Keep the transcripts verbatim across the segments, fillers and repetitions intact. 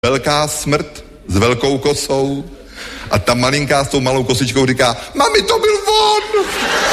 velká smrt s velkou kosou a ta malinká s tou malou kosičkou říká, mami, to byl on!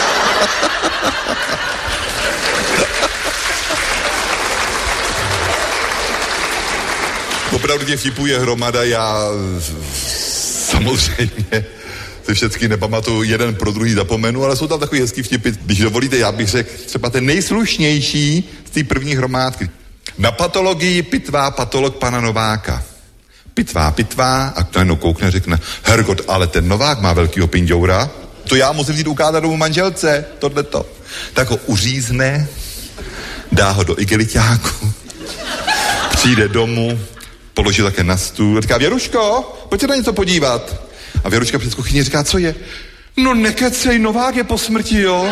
Opravdu těch vtipů je hromada, já samozřejmě si všechny nepamatuju, jeden pro druhý zapomenu, ale jsou tam takový hezký vtipy. Když dovolíte, já bych řekl třeba ten nejslušnější z té první hromádky. Na patologii pitvá patolog pana Nováka. Pitvá, pitvá a najednou koukne a řekne, hergot, ale ten Novák má velkýho pinďoura, to já musím jít ukázat domů manželce, tohleto. Tak ho uřízne, dá ho do igeliťáku, přijde domů, položí také na stůl, říká, Věruško, pojď se na něco podívat. A Věruška před kuchyní říká, co je? No nekecej, Novák je po smrti, jo?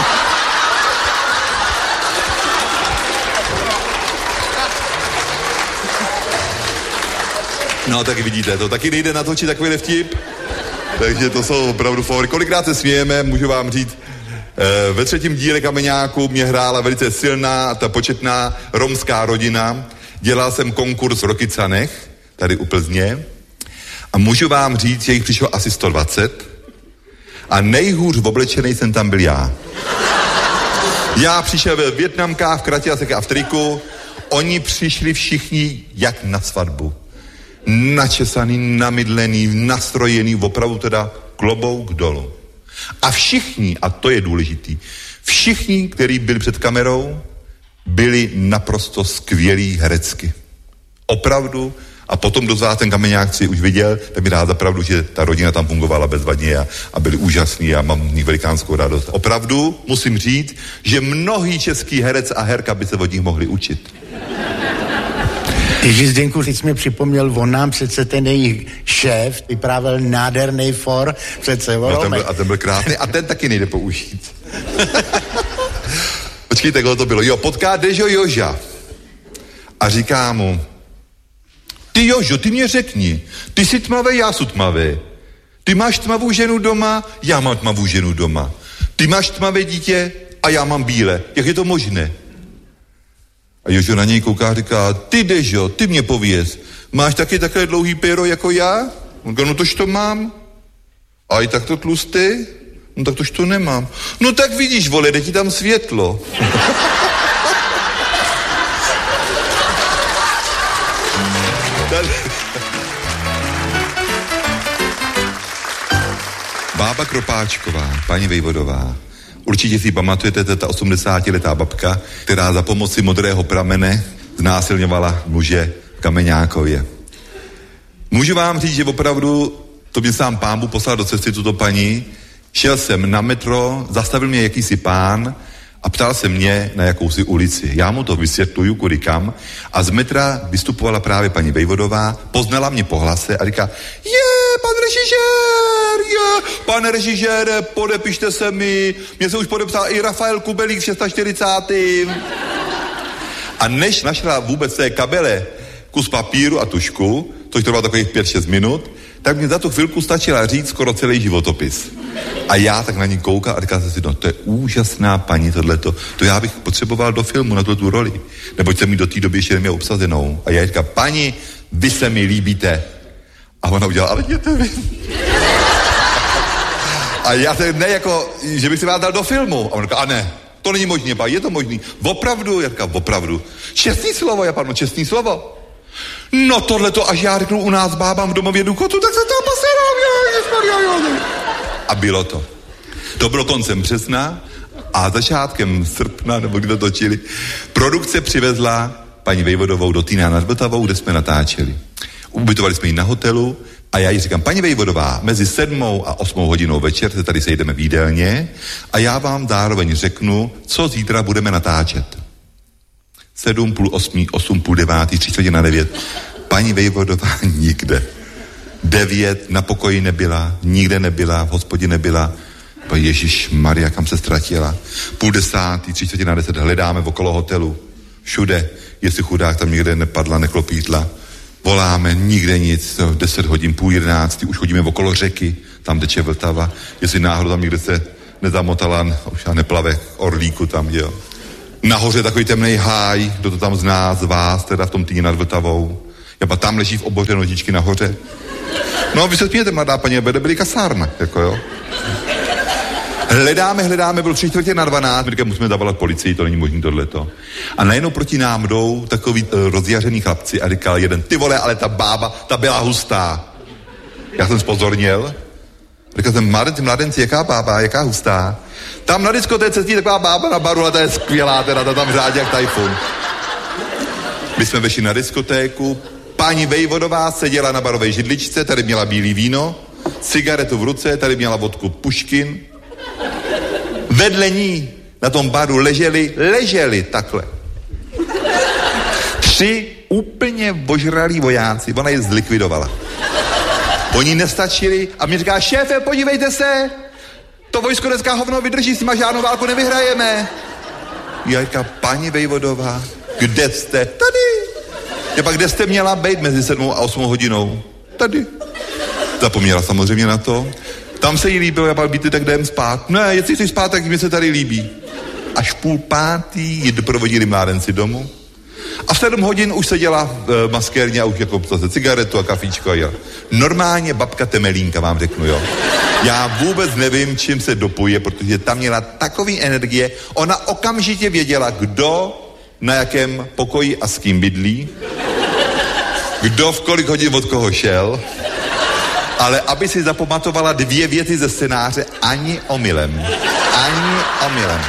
No, taky vidíte, to taky nejde natočit takový vtip. Takže to jsou opravdu favory. Kolikrát se smějeme, můžu vám říct, e, ve třetím díle Kameňáku mě hrála velice silná, ta početná romská rodina. Dělal jsem konkurs v Rokycanech, tady u Plzně. A můžu vám říct, že jich přišlo asi sto dvacet. A nejhůř oblečený jsem tam byl já. Já přišel ve Vietnamkách, v kraťasech a v triku. Oni přišli všichni jak na svatbu. Načesaný, namydlený, nastrojený, opravdu teda klobouk dolů. A všichni, a to je důležitý, všichni, kteří byli před kamerou, byli naprosto skvělí herecky. Opravdu. A potom, kdo z vás ten Kameňák si už viděl, tak mi dá za pravdu, že ta rodina tam fungovala bezvadně a, a byli úžasní a mám v nich velikánskou radost. Opravdu musím říct, že mnohý český herec a herka by se od nich mohli učit. Ježíš Zdenku, teď jsi mi připomněl, on nám přece ten jejich šéf vyprávěl nádherný for, přece. No, ten byl, a ten byl krásný a ten taky nejde použít. Počkejte, koho to bylo. Jo, potká Dežo Joža a říká mu, ty Jožo, ty mě řekni, ty jsi tmavý, já jsem tmavý. Ty máš tmavou ženu doma, já mám tmavou ženu doma. Ty máš tmavé dítě a já mám bílé. Jak je to možné? A Jožo na něj kouká a říká, ty Dežo, ty mě pověz, máš taky takové dlouhý péro jako já? On říká, no tož to mám. A i tak to tlustý? No tak tož to nemám. No tak vidíš, vole, jde ti tam světlo. Bába Kropáčková, paní Vejvodová. Určitě si pamatujete, to je ta osmdesátiletá babka, která za pomoci modrého pramene znásilňovala muže v Kameňákově. Můžu vám říct, že opravdu to mě sám Pán Bůh poslal do cesty tuto paní. Šel jsem na metro, zastavil mě jakýsi pán a ptal se mě na jakousi ulici. Já mu to vysvětluju, kudy kam. A z metra vystupovala právě paní Vejvodová, poznala mě po hlase a říká, je, pan režisér, je, pane režisére, podepište se mi, mě se už podepsal i Rafael Kubelík v čtyřicátém šestém A než našla vůbec té kabele kus papíru a tušku, což trvalo takových pět šest minut, tak mě za tu chvilku stačila říct skoro celý životopis. A já tak na ní koukal a říkal jsem si, no to je úžasná paní tohleto, to já bych potřeboval do filmu na tu roli, neboť jsem mi do té doby ještě neměl obsazenou. A já říkal, paní, vy se mi líbíte. A ona udělala, ale jděte vy. A já jsem, ne jako, že bych si vás dal do filmu. A on říkal, a ne, to není možné, pa, je to možný. Opravdu? Já říkal, opravdu. Čestný slovo, já panu, čestný slovo. No tohleto, až já řeknu u nás bábám v domově důchodu, tak se to poserám. A bylo to. To bylo koncem března a začátkem srpna, nebo kdy to točili, produkce přivezla paní Vejvodovou do Týna nad Vltavou, kde jsme natáčeli. Ubytovali jsme ji na hotelu a já jí říkám, paní Vejvodová, mezi sedmou a osmou hodinou večer se tady sejdeme v jídelně a já vám zároveň řeknu, co zítra budeme natáčet. Sedm, půl osmí, osm, půl devátý, tři čtvrtě na devět. Paní Vejvodová nikde. Devět, na pokoji nebyla, nikde nebyla, v hospodě nebyla. Ježíš Maria, kam se ztratila. Půl desátý, tři čtvrtě na deset, hledáme okolo hotelu. Všude, jestli chudák tam někde nepadla, neklopítla. Voláme, nikde nic, deset hodin, půl jedenáctý, už chodíme okolo řeky, tam teče Vltava. Jestli náhodou tam někde se nezamotala, už já neplave orlíku tam, jo. Nahoře takový temnej háj, kdo to tam zná z vás, teda v tom Týně nad Vltavou. Já tam leží v oboře nožičky nahoře. No, vy se smějete, mladá paní, bude byli kasárna, jako jo. Hledáme, hledáme, byl tři čtvrtě na dvanáct, my říkáme, musíme zavolat policii, to není možný tohleto. A najednou proti nám jdou takový uh, rozjařený chlapci a říkal jeden, ty vole, ale ta bába, ta byla hustá. Já jsem spozornil, říkal jsem, mladenci, mladenci, jaká bába, jaká hustá. Tam na diskotéce sedí taková bába na baru, ale ta je skvělá, teda ta tam řádí jak tajfun. My jsme vešli na diskotéku, paní Vejvodová seděla na barové židličce, tady měla bílý víno, cigaretu v ruce, tady měla vodku Puškin. Vedle ní na tom baru leželi, leželi takhle. Tři úplně ožralí vojáci, ona je zlikvidovala. Oni nestačili a mi říká, šéfe, podívejte se, to vojsko dneska hovno vydrží, s nima žádnou válku nevyhrajeme. Já říká, paní Vejvodová, kde jste? Tady. Je pak, kde jste měla být mezi sedmou a osmou hodinou? Tady. Zapomněla samozřejmě na to. Tam se jí líbilo, já pak být, tak jdem spát. Ne, jestli chceš spát, tak mi se tady líbí. Až půl pátý ji doprovodili mládenci domů. A v sedm hodin už seděla v uh, maskérně a už jako zase cigaretu a kafíčko a jel. Normálně babka Temelínka, vám řeknu, jo. Já vůbec nevím, čím se dopuje, protože tam měla takový energie. Ona okamžitě věděla, kdo na jakém pokoji a s kým bydlí, kdo v kolik hodin od koho šel, ale aby si zapamatovala dvě věty ze scénáře, ani omylem. Ani omylem.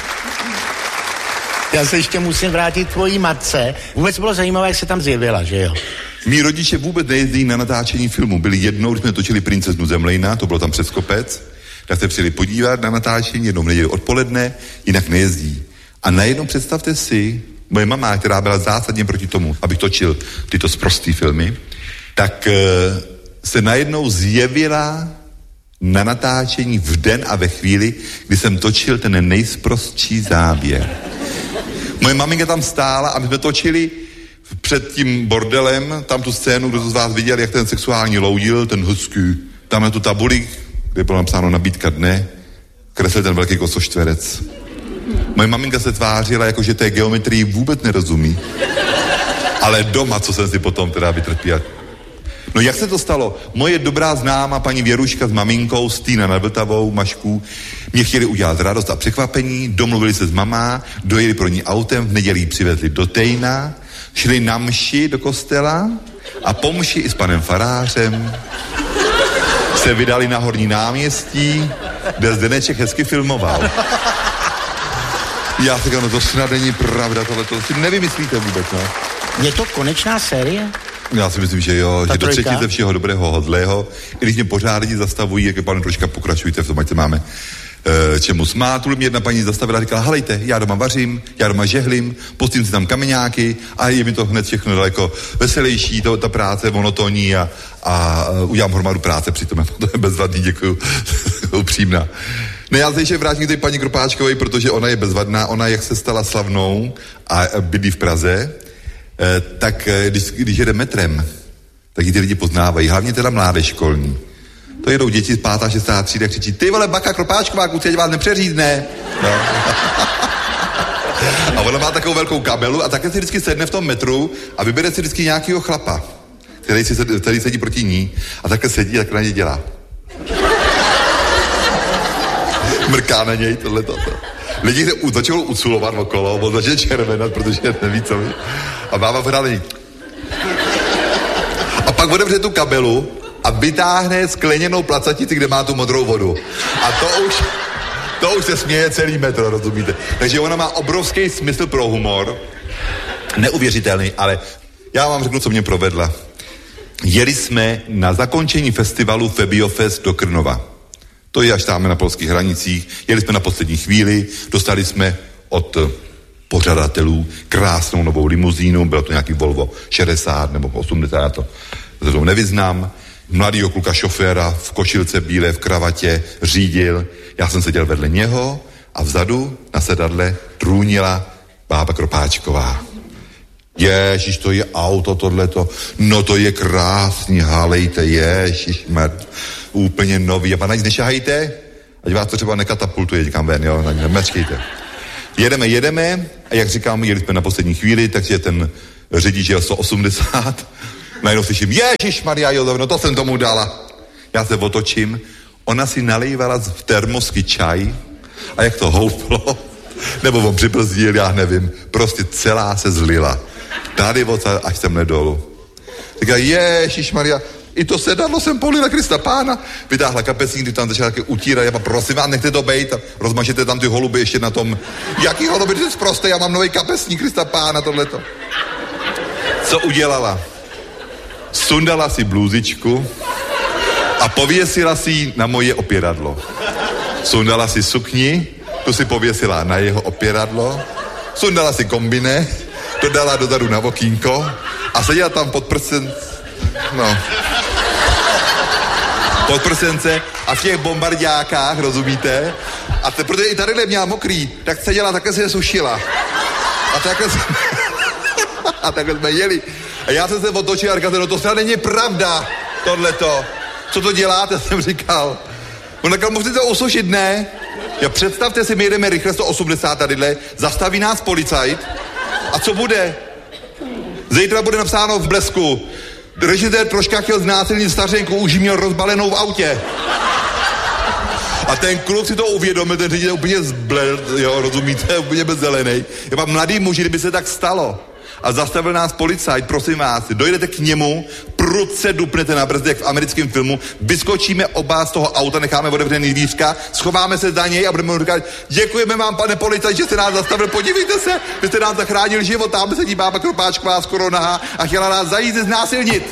Já se ještě musím vrátit tvojí matce. Vůbec bylo zajímavé, jak se tam zjevila, že jo? Mí rodiče vůbec nejezdí na natáčení filmu. Byli jednou, když jsme točili Princeznu Zemlejna, to bylo tam přes kopec, tak se přijeli podívat na natáčení, jednou v neděli odpoledne, jinak nejezdí. A najednou představte si, moje mama, která byla zásadně proti tomu, abych točil tyto sprostý filmy, tak e, se najednou zjevila na natáčení v den a ve chvíli, kdy jsem točil ten nejsprostší záběr. Moje maminka tam stála a my jsme točili před tím bordelem, tam tu scénu, kdo to z vás viděl, jak ten sexuální loudil, ten hezký, tam na tu tabuli, kde bylo napsáno nabídka dne, kreslil ten velký kosoštverec. Moje maminka se tvářila, jako že té geometrii vůbec nerozumí. Ale doma, co jsem si potom teda vytrpěl. No jak se to stalo? Moje dobrá známa paní Věruška s maminkou, Stýna nad Vltavou, Mašku, mě chtěli udělat radost a překvapení, domluvili se s mamá, dojeli pro ní autem, v neděli přivezli do Tejna, šli na mši do kostela a po mši i s panem farářem se vydali na Horní náměstí, kde Zdeneček hezky filmoval. Já si říkám, no to snad není pravda, tohle to si nevymyslíte vůbec, no. Je to konečná série? Já si myslím, že jo, Ta že do trojka? třetí ze všeho dobrého hodlého. I když mě pořád lidi zastavují, jak je pane troška pokračujte v tom, ať se máme e, čemu smát. Tu mě jedna paní zastavila a říkala, helejte, já doma vařím, já doma žehlím, pustím si tam kameňáky a je mi to hned všechno daleko veselější, to, ta práce monotónní a, a udělám hromadu práce přitom. To je bezvadný, děkuju, upřímná. Ne, já se ještě vrátím k té paní Kropáčkové, protože ona je bezvadná, ona jak se stala slavnou a bydlí v Praze, eh, tak eh, když, když jede metrem, tak ji ty lidi poznávají, hlavně teda mládež školní. To jedou děti z pátá, šestá třída, křičí, ty vole, baka Kropáčková, kluci, ať vás nepřeřízne. No. A ona má takovou velkou kabelu a také si vždycky sedne v tom metru a vybere si vždycky nějakýho chlapa, který, si, který sedí proti ní a takhle sedí a tak na ně dělá. Mrká na něj tohleto. Lidi se začal uculovat okolo, on začal červenat, protože neví, co ví. A bába pořád není. A pak otevře tu kabelu a vytáhne skleněnou placatici, kde má tu modrou vodu. A to už, to už se směje celý metr, rozumíte? Takže ona má obrovský smysl pro humor. Neuvěřitelný, ale já vám řeknu, co mě provedla. Jeli jsme na zakončení festivalu Febiofest do Krnova. To je až tam na polských hranicích. Jeli jsme na poslední chvíli, dostali jsme od pořadatelů krásnou novou limuzínu, bylo to nějaký Volvo šedesát nebo osmdesát, já to, to nevyznám. Mladýho kluka šoféra v košilce bílé, v kravatě, řídil. Já jsem seděl vedle něho a vzadu na sedadle trůnila bába Kropáčková. Ježiš, to je auto, tohleto. No to je krásný, hálejte, ježišmar. Úplně nový. A pana nic nešahajte, ať vás to třeba nekatapultuje někam ven, jo, nemečkejte. Jedeme, jedeme a jak říkám, jeli jsme na poslední chvíli, takže ten řidič jel sto osmdesát, Najednou slyším, ježišmarja Josef, no to jsem tomu dala. Já se otočím, ona si nalejvala v termosky čaj a jak to houplo, nebo on přibrzdil, já nevím, prostě celá se zlila. Tady odsaď až semhle dolů. Říká, ježišmarja, i to sedadlo jsem polila Krista Pána. Vytáhla kapesník, kdy tam začala taky utírat. Já prosím vás, nechte to bejt a rozmažete tam ty holuby ještě na tom. Jaký holuby, ty jsi prostý, já mám nový kapesník Krista Pána, tohleto. Co udělala? Sundala si blůzičku a pověsila si ji na moje opěradlo. Sundala si sukni, tu si pověsila na jeho opěradlo. Sundala si kombine, to dala dozadu na okýnko a seděla tam pod prsten, no, pod prsence a v těch bombardákách, rozumíte? A te, protože i tadyhle měla mokrý, tak seděla, takhle se je sušila. A takhle jsme, a takhle jsme jeli. A já jsem se otočil a říkal, no to snad není pravda, tohleto. Co to děláte, jsem říkal. On říkal, můžete to usušit, ne? Já představte si, my jedeme rychle sto osmdesát tadyhle, zastaví nás policajt a co bude? Zítra bude napsáno v Blesku. Režisér troška chtěl znásilnit stařenku, už ji měl rozbalenou v autě. A ten kluk si to uvědomil, ten ředitel úplně zbled, jo, rozumíte, úplně bezzelenej. Je pak mladý muži, kdyby se tak stalo. A zastavil nás policajt, prosím vás, dojdete k němu, prudce dupnete na brzdy, jak v americkém filmu, vyskočíme oba z toho auta, necháme otevřený dvířka, schováme se za něj a budeme mu říkat, děkujeme vám, pane policajt, že jste nás zastavil, podívejte se, vy jste nám zachránil život, tam sedí bába Kropáčková skoro nahá a chtěla nás zajít znásilnit.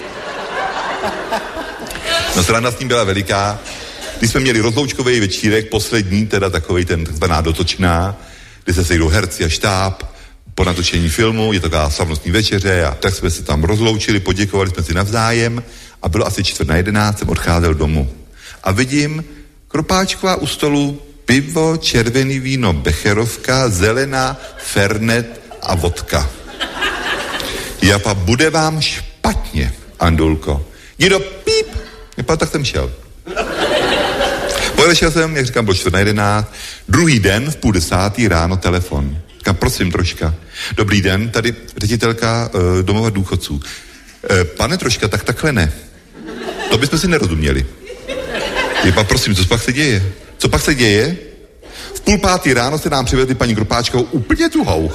No sranda s ním byla veliká. Když jsme měli rozloučkový večírek, poslední, teda takovej ten takzvaná dotočná, kdy se sejdou herci a štáb, po natočení filmu, je to taková slavnostní večeře a tak jsme se tam rozloučili, poděkovali jsme si navzájem a bylo asi čtvrt na jedenáct, jsem odcházel domů. A vidím Kropáčková u stolu, pivo, červený víno, becherovka, zelená, fernet a vodka. Japa, bude vám špatně, Andulko. Někdo píp, Japa, tak jsem šel. Pojel jsem, jak říkám, byl čtvrt na jedenáct, druhý den v půl desátý ráno telefon. Říkám, prosím troška. Dobrý den, tady ředitelka uh, domova důchodců. Uh, pane troška, tak takhle ne. To bychom si nerozuměli. Jeba, prosím, co pak se děje? Co pak se děje? V půl pátý ráno se nám přivezli paní Kropáčkovou úplně tuhou.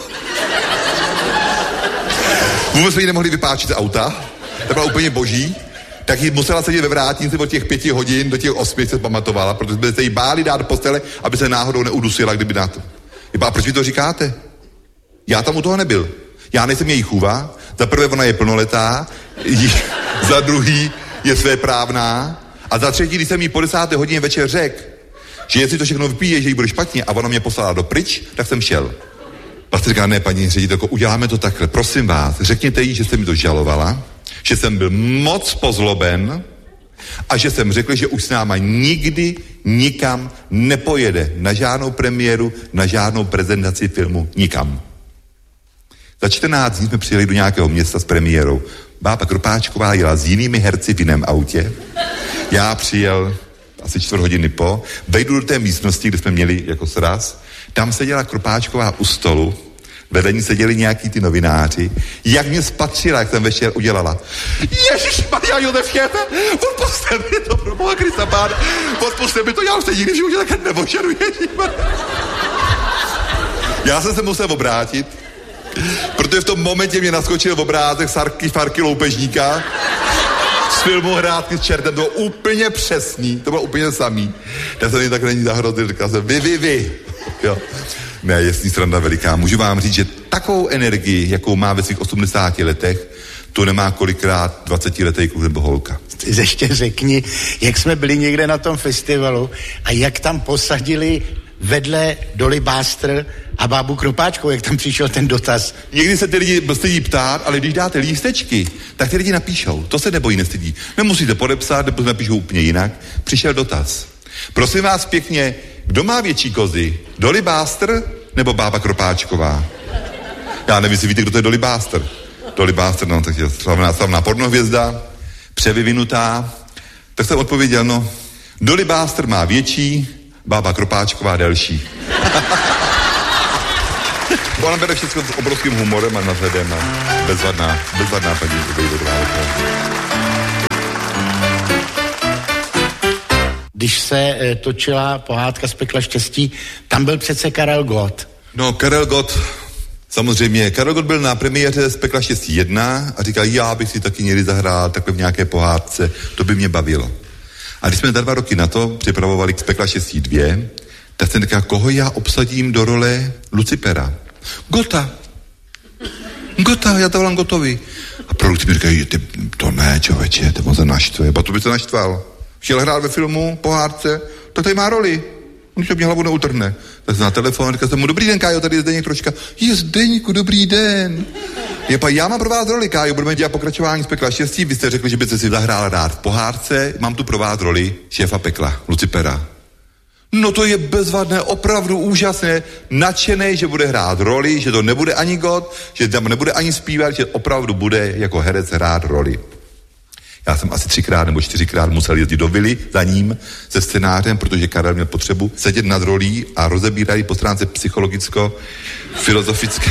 Vůbec jsme ji nemohli vypáčit z auta. To byla úplně boží. Tak jí musela sedět ve vrátnici od těch pěti hodin do těch osmi, se pamatovala, protože jsme se jí báli dát do postele, aby se náhodou neudusila, kdyby na to. Jeba, proč vy to říkáte? Já tam u toho nebyl. Já nejsem její chůva. Za prvé ona je plnoletá, za druhý je svéprávná a za třetí, když jsem jí po desáté hodině večer řekl, že jestli to všechno vypije, že jí bude špatně a ona mě poslala do pryč, tak jsem šel. Pak říká, ne, paní ředitelko, uděláme to takhle. Prosím vás, řekněte jí, že jste mi to žalovala, že jsem byl moc pozloben a že jsem řekl, že už s náma nikdy nikam nepojede. Na žádnou premiéru, na žádnou prezentaci filmu, nikam. Za čtrnáct dní jsme přijeli do nějakého města s premiérou. Bába Kropáčková jela s jinými herci v jiném autě. Já přijel asi čtvrt hodiny po, vejdu do té místnosti, kde jsme měli jako sraz. Tam seděla Kropáčková u stolu, vedle ní seděli nějaký ty novináři. Jak mě spatřila, jak jsem večer udělala. Ježišmarja, Josef Šéfe, odpusťte mi to, pro boha Krista Pána, odpusťte mi to, já už se nikdy v životě takhle nepožadu, ježišmarja. Já jsem se musel obrátit, protože v tom momentě mě naskočil obrázek Sarky Farky Loupežníka z filmu Hrátky s čertem, to bylo úplně přesný, to bylo úplně samý. Tak jsem mi tak není zahrozil, říkal jsem, vy, vy, vy. Jo. Ne, je s ní sranda veliká. Můžu vám říct, že takovou energii, jakou má ve svých osmdesáti letech, to nemá kolikrát dvacetiletý kluk nebo holka. Ještě řekni, jak jsme byli někde na tom festivalu a jak tam posadili vedle Dolly Buster a bábu Kropáčkovou, jak tam přišel ten dotaz. Někdy se ty lidi stydí ptát, ale když dáte lístečky, tak ty lidi napíšou. To se nebojí, nestydí. Nemusíte podepsat, nebo napíšou úplně jinak. Přišel dotaz. Prosím vás pěkně, kdo má větší kozy? Dolly Buster nebo bába Kropáčková? Já nevím, jestli víte, kdo to je Dolly Buster. Dolly Buster, no, tak je slavná, slavná pornohvězda, převyvinutá. Tak jsem odpověděl, no, Dolly Buster má větší, bába Kropáčková delší. Ona bere všechno s obrovským humorem a nadhledem a bezvadná, bezvadná paní Vejdová. Když se e, točila pohádka z Pekla štěstí, tam byl přece Karel Gott. No, Karel Gott, samozřejmě, Karel Gott byl na premiéře z Pekla štěstí jedna a říkal, já bych si taky někdy zahrál takhle v nějaké pohádce, to by mě bavilo. A když jsme za dva roky na to připravovali z Pekla štěstí dvě, tak jsem říkal, koho já obsadím do role Lucifera? Gota. Gota, já to volám Gotovi. A produkci mi říkají, ty, to ne, člověče, to se naštve. Ba to by se naštval. Chtěl hrát ve filmu, pohádce, tak tady má roli. On se mě hlavu neutrhne. Tak jsem na telefon, říkal jsem mu, dobrý den, Kájo, tady je Zdeněk Troška. Je Zdeňku, dobrý den. Je pa, já mám pro vás roli, Kájo, budeme dělat pokračování z Pekla štěstí. Vy jste řekli, že byste si zahrál rád v pohádce. Mám tu pro vás roli šéfa pekla, Lucifera. No to je bezvadné, opravdu úžasné, nadšený, že bude hrát roli, že to nebude ani God, že tam nebude ani zpívat, že opravdu bude jako herec hrát roli. Já jsem asi třikrát nebo čtyřikrát musel jezdit do vily za ním se scénářem, protože Karel měl potřebu sedět nad rolí a rozebírat ji po stránce psychologicko-filozofické.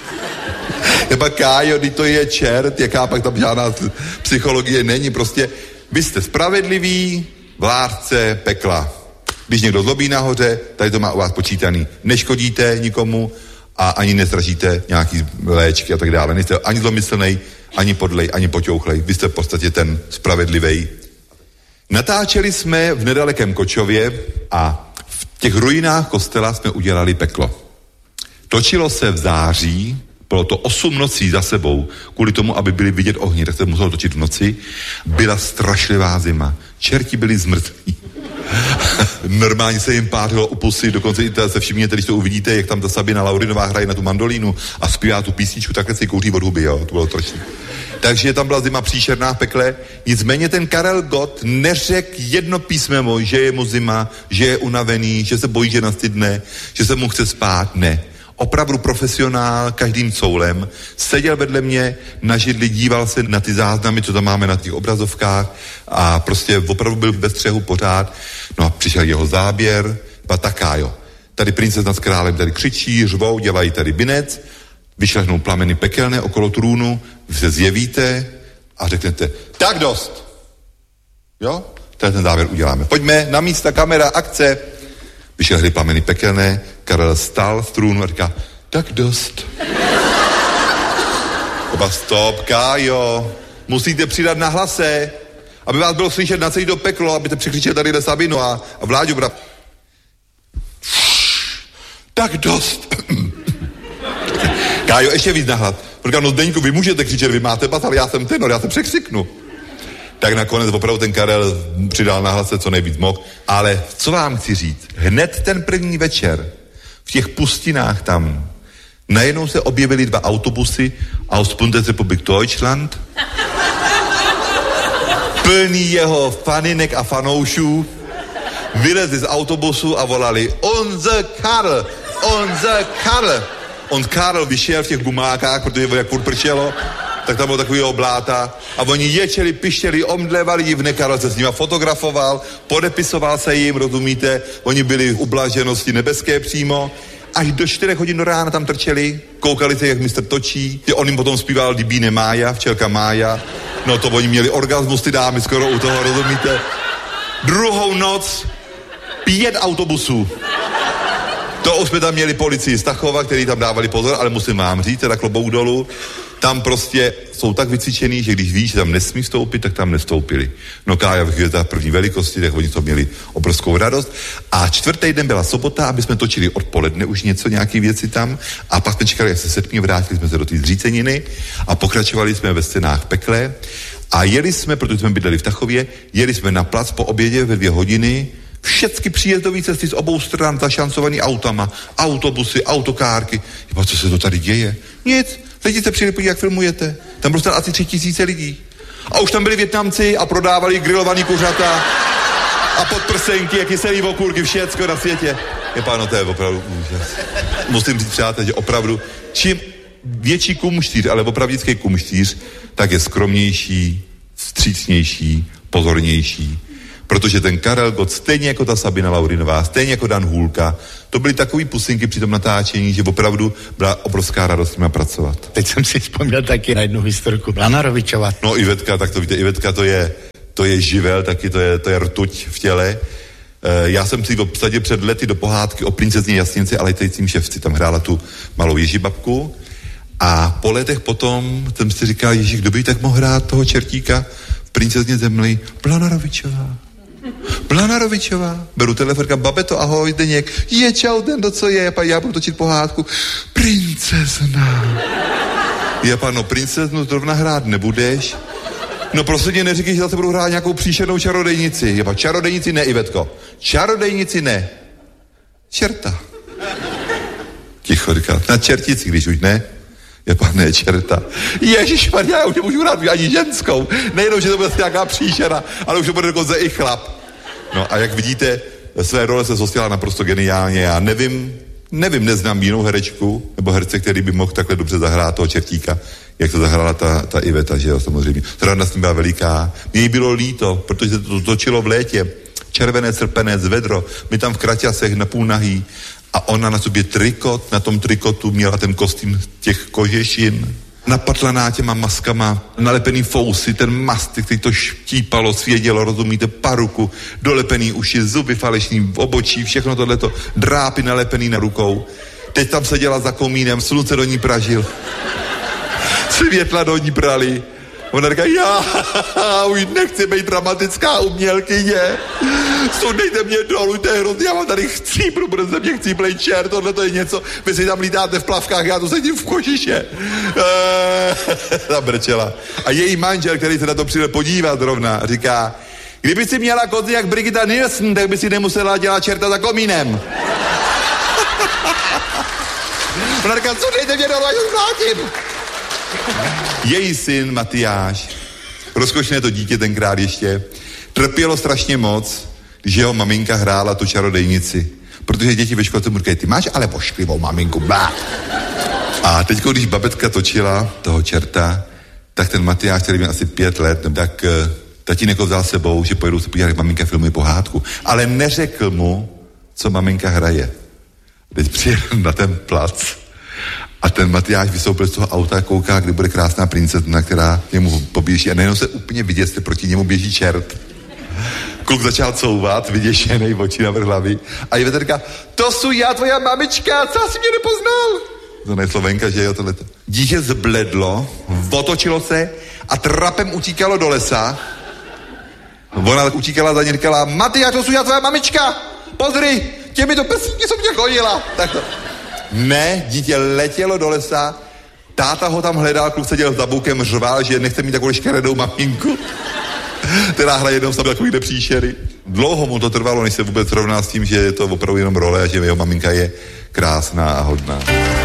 Jeba Kájo, to je čert, jaká pak tam žádná psychologie není, prostě vy jste spravedliví, vládce pekla. Když někdo zlobí nahoře, tady to má u vás počítaný. Neškodíte nikomu a ani nezražíte nějaký léčky a tak dále. Nejste ani zlomyslnej, ani podlej, ani poťouchlej. Vy jste v podstatě ten spravedlivej. Natáčeli jsme v nedalekém Kočově a v těch ruinách kostela jsme udělali peklo. Točilo se v září, bylo to osm nocí za sebou, kvůli tomu, aby byly vidět ohně, tak se muselo točit v noci. Byla strašlivá zima. Čerti byli zmrtví. Normálně se jim pářilo u pusy, dokonce i se všimněte, když to uvidíte, jak tam ta Sabina Laurinová hraje na tu mandolínu a zpívá tu písničku, takhle si kouří od huby, jo, to bylo strašný. Takže tam byla zima příšerná v pekle, nicméně ten Karel Gott neřekl jedno písmeno, že je mu zima, že je unavený, že se bojí, že nastydne, že se mu chce spát, ne. Opravdu profesionál, každým coulem, seděl vedle mě na židli, díval se na ty záznamy, co tam máme na těch obrazovkách a prostě opravdu byl ve střehu pořád. No a přišel jeho záběr, a taká jo. Tady princezna s králem tady křičí, řvou, dělají tady binec, vyšlehnou plameny pekelné okolo trůnu, vy se zjevíte a řeknete, tak dost. Jo? Tady ten záběr uděláme. Pojďme, na místa, kamera, akce. Vyšlehly plameny pekelné, Karel stál z trůnu a říká, tak dost. Oba stop, Kájo, musíte přidat na hlase, aby vás bylo slyšet na celý to peklo, abyste překřičeli tady Sabinu a, a Vláďu bra... Tak dost. Kájo, ještě víc nahlas. Říkám, no Zdeňku, vy můžete křičet, vy máte pas, ale já jsem tenor, já se překřiknu. Tak nakonec opravdu ten Karel přidal na hlase, co nejvíc mohl. Ale co vám chci říct? Hned ten první večer v těch pustinách tam najednou se objevily dva autobusy aus Bundesrepublik Deutschland plný jeho faninek a fanoušů, vylezli z autobusu a volali Unser Karl, unser Karl. On Karl vyšel v těch gumákách, protože jak furt pršelo, tak tam bylo takový obláta a oni ječeli, pištěli, omdlevali divné, Karel se s nima fotografoval, podepisoval se jim, rozumíte, oni byli v ublaženosti nebeské přímo, až do čtyřech hodin do rána tam trčeli, koukali se, jak mistr točí, ty on jim potom zpíval Dibíne Mája, včelka Mája, no to oni měli orgasmus, ty dámy skoro u toho, rozumíte. Druhou noc pět autobusů. To už jsme tam měli policii Stachova, který tam dávali pozor, ale musím vám říct, teda klobouk dolů, tam prostě jsou tak vycvičený, že když víš, že tam nesmí vstoupit, tak tam nestoupili. No Kája v chvíli první velikosti, tak oni to měli obrovskou radost. A čtvrtý den byla sobota, aby jsme točili odpoledne už něco, nějaké věci tam. A pak jsme čekali, jak se setmě, vrátili jsme se do té zříceniny a pokračovali jsme ve scénách pekle. A jeli jsme, protože jsme bydleli v Tachově, jeli jsme na plac po obědě ve dvě hodiny, všechny příjezdové cesty z obou stran zašancovaný autama, autobusy, autokárky. Jeba, co se to tady děje? Nic. Lidi se přijeli podívat, jak filmujete. Tam bylo asi tři tisíce lidí. A už tam byli Vietnamci a prodávali grilovaný kuřata a podprsenky, a kyselý okurky, všecko na světě. Je páno, to je opravdu úžas. Musím říct, přátelé, že opravdu, čím větší kumštíř, ale opravdický kumštíř, tak je skromnější, vstřícnější, pozornější. Protože ten Karel Gott, stejně jako ta Sabina Laurinová, stejně jako Dan Hůlka, to byly takový pusinky při tom natáčení, že opravdu byla obrovská radost s nimi pracovat. Teď jsem si vzpomněl taky na jednu historku. Lana Rovičová. No Ivetka, tak to víte, Ivetka to je, to je živel, taky to je, to je rtuť v těle. E, já jsem si obsadil před lety do pohádky o princezně Jasnici a letajícím ševci. Tam hrála tu malou Ježibabku. A po letech potom jsem si říkal, Ježí, kdo by tak mohl hrát toho čertíka v princezně Zemli? Lana Rovičová. Lana Rovičová. Beru telefonka, babeto, ahoj, Deněk. Je, čau, den, to co je? Já budu točit pohádku. Princezna. Je, pano, princeznu zrovna hrát nebudeš? No prostě mě neříkej, že zase budu hrát nějakou příšernou čarodejnici. Je, pa, čarodejnici ne, Ivetko. Čarodejnici ne. Čerta. Ticho, říká, na čertici, když už ne. Je, pane, čerta. Ježišmarja, já už nemůžu hrát ani ženskou. Nejenom, že to bude nějaká příšera, ale už to bude dokonce i chlap. No a jak vidíte, své role se zhostila naprosto geniálně. Já nevím, nevím, neznám jinou herečku nebo herce, který by mohl takhle dobře zahrát toho čertíka, jak to zahrála ta, ta Iveta, že jo, samozřejmě. Rada s tím byla veliká. Mně jí bylo líto, protože se to točilo v létě. Červené srpenec, vedro, my tam v kraťasech na půl nahý. A ona na sobě trikot, na tom trikotu měla ten kostým těch kožešin. Napatlaná těma maskama, nalepený fousy, ten mast, který to štípalo, svědělo, rozumíte, paruku, dolepený uši, zuby falešný v obočí, všechno tohleto, drápy nalepený na rukou. Teď tam seděla za komínem, slunce do ní pražil. Světla do ní prali. Ona říká, já už nechci být dramatická umělkyně. Sundejte mě dolů, to je hrozně, já mám tady chcípru, bude ze mě chcíplej čert, tohle to je něco, vy si tam lítáte v plavkách, já tu sedím v kožiše. Ta brčela. A její manžel, který se na to přijde podívat zrovna, říká, kdyby si měla kozy jak Brigitta Nielsen, tak by si nemusela dělat čerta za komínem. Ona říká, sundejte mě dolů, ať už vrátím. Její syn Matyáš, rozkošné to dítě tenkrát ještě, trpělo strašně moc, když jeho maminka hrála tu čarodejnici. Protože děti ve školce mu říkají, ty máš ale pošklivou maminku, blá. A teď, když babetka točila toho čerta, tak ten Matyáš, který měl asi pět let, tak uh, tatínek ho vzal sebou, že pojedou se podívat, jak maminka filmuje pohádku. Ale neřekl mu, co maminka hraje. Teď přijel na ten plac a ten Matyáš vystoupil z toho auta a kouká, kde bude krásná princezna, která němu poběží a najednou se úplně vidět, že proti němu běží čert. Kluk začal couvat, vyděšenej, oči navrch hlavy. A Iveta říká, to jsou já, tvoja mamička, co jsi mě nepoznal? To ne Slovenka, že jo, tohleto. Dítě zbledlo, otočilo se a trapem utíkalo do lesa. Ona tak utíkala za ně, říkala, Matyáš, to jsou já, tvoja mamička, pozri, těmi to pesníky jsou mě chodila. Tak to. Ne, dítě letělo do lesa, táta ho tam hledal, kluk seděl za bukem, řval, že nechce mít takovou škaredou maminku, která hraje jednou sami takovýhle příšery. Dlouho mu to trvalo, než se vůbec rovná s tím, že je to opravdu jenom role a že jeho maminka je krásná a hodná.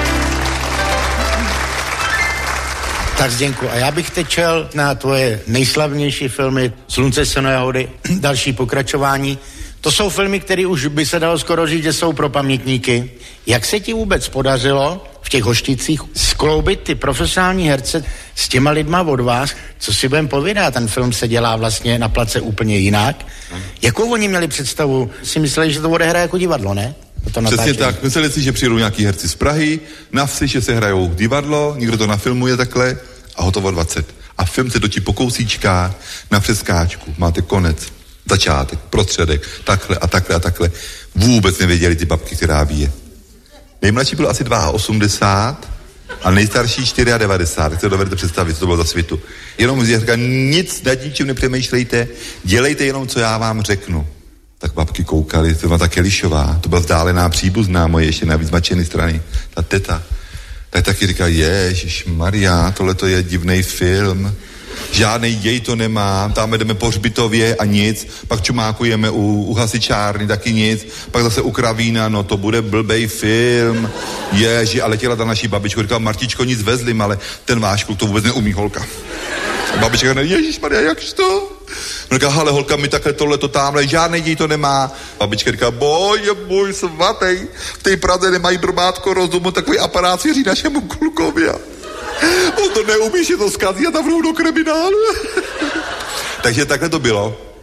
Tak Zděnku, a já bych teď šel na tvoje nejslavnější filmy Slunce, seno, jahody, další pokračování. To jsou filmy, které už by se dalo skoro říct, že jsou pro pamětníky. Jak se ti vůbec podařilo v těch Hošticích skloubit ty profesionální herce s těma lidma od vás? Co si budem povědat, ten film se dělá vlastně na place úplně jinak. Jakou oni měli představu? Si mysleli, že to odehraje jako divadlo, ne? To Přesně tak. Mysleli si, že přijdou nějaký herci z Prahy, na vsi, že se hrajou divadlo, někdo to nafilmuje takhle a hotovo dvacet. A film se točí po kousíčkách na přeskáčku. Máte konec, začátek, prostředek, takhle a takhle a takhle. Vůbec nevěděli ty babky, která ví je. Nejmladší bylo asi osmdesát dva a nejstarší devadesát čtyři. Tak se dovedete představit, co to bylo za svitu. Jenom říká, nic nad ničím nepřemýšlejte, dělejte jenom, co já vám řeknu. Tak babky koukali, to byla ta Kelišová, to byla vzdálená příbuzná moje, ještě navíc mačený strany, ta teta. Tak taky říká, ježišmarja, tohle to je divnej film. Žádnej jej to nemá, tam jdeme po hřbitově a nic, pak čumákujeme u, u hasičárny, taky nic, pak zase u Kravína, no to bude blbej film. Ježi, a letěla ta naší babička, říkala, Martičko, nic vezlim, ale ten váš kluk to vůbec neumí, holka. A babička říká, ježišmarja, jakž to? On říká, ale holka, mi takhle tohleto tamhle, žádnej děj to nemá. Babička říká, boje můj svatej, v té Praze nemají drobátko rozumu, takový aparát svěří našemu klukovi. On to neumí, že to zkazí a tam vrou do kriminálu. Takže takhle to bylo.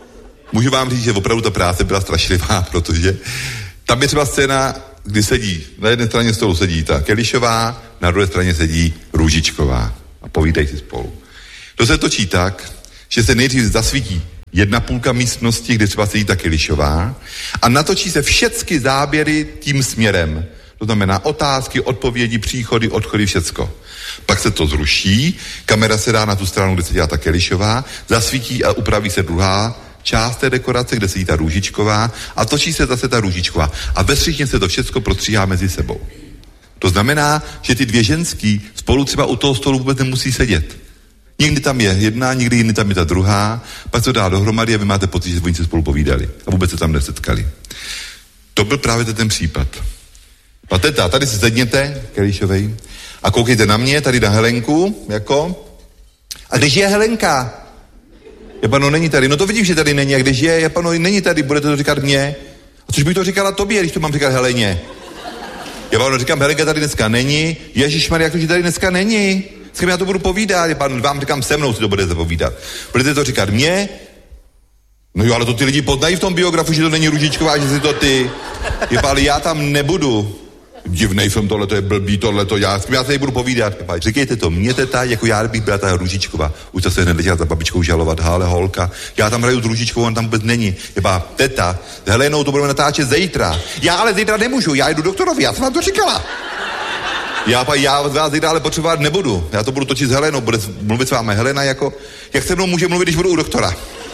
můžu vám říct, že opravdu ta práce byla strašlivá, protože tam je třeba scéna, kdy sedí, na jedné straně stolu sedí ta Kelišová, na druhé straně sedí Růžičková a povídají si spolu. To se točí tak, že se nejdřív zasvítí jedna půlka místnosti, kde třeba sedí ta Kelišová a natočí se všechny záběry tím směrem. To znamená otázky, odpovědi, příchody, odchody, všecko. Pak se to zruší, kamera se dá na tu stranu, kde se dělá ta Kelišová, zasvítí a upraví se druhá část té dekorace, kde sedí ta Růžičková a točí se zase ta Růžičková. A ve střižně se to všecko prostříhá mezi sebou. To znamená, že ty dvě ženský spolu třeba u toho stolu vůbec nemusí sedět. Někdy tam je jedna, někdy jiný tam je ta druhá, pak to dá dohromady a vy máte pocit, že oni se spolu povídali a vůbec se tam nesetkali. To byl právě ten případ. A teta, tady se sedněte, Kelišovej, a koukejte na mě, tady na Helenku, jako. A když je Helenka? Je pano, není tady. No to vidím, že tady není. A když je, je pano, není tady, budete to říkat mně. A což bych to říkala tobě, když to mám říkat Heleně. Já pano, říkám, Helenka tady dneska není. Ježišmarja, jak to, že tady dneska není? S kým já to budu povídat? Je pano, vám říkám, se mnou si to budete povídat. Budete to říkat mně? No jo, ale to ty lidi poznají v tom biografu, že to není Růžičková, že si to ty. Je pano, ale já tam nebudu. Divnej film, tohle to je blbý, tohle to já, já se jí budu povídat. Říkejte to mě, teta, jako já bych byla ta Růžičková. Už to se hned letěla za babičkou žalovat, hále holka. Já tam hraju s Růžičkou, on tam vůbec není. Jeba, teta, s Helenou to budeme natáčet zítra. Já ale zítra nemůžu, já jdu doktorovi, já jsem vám to říkala. Já, pa, já vás zítra ale potřebovat nebudu. Já to budu točit s Helenou, bude mluvit s vámi Helena jako, jak se mnou může mluvit, když budu u doktora.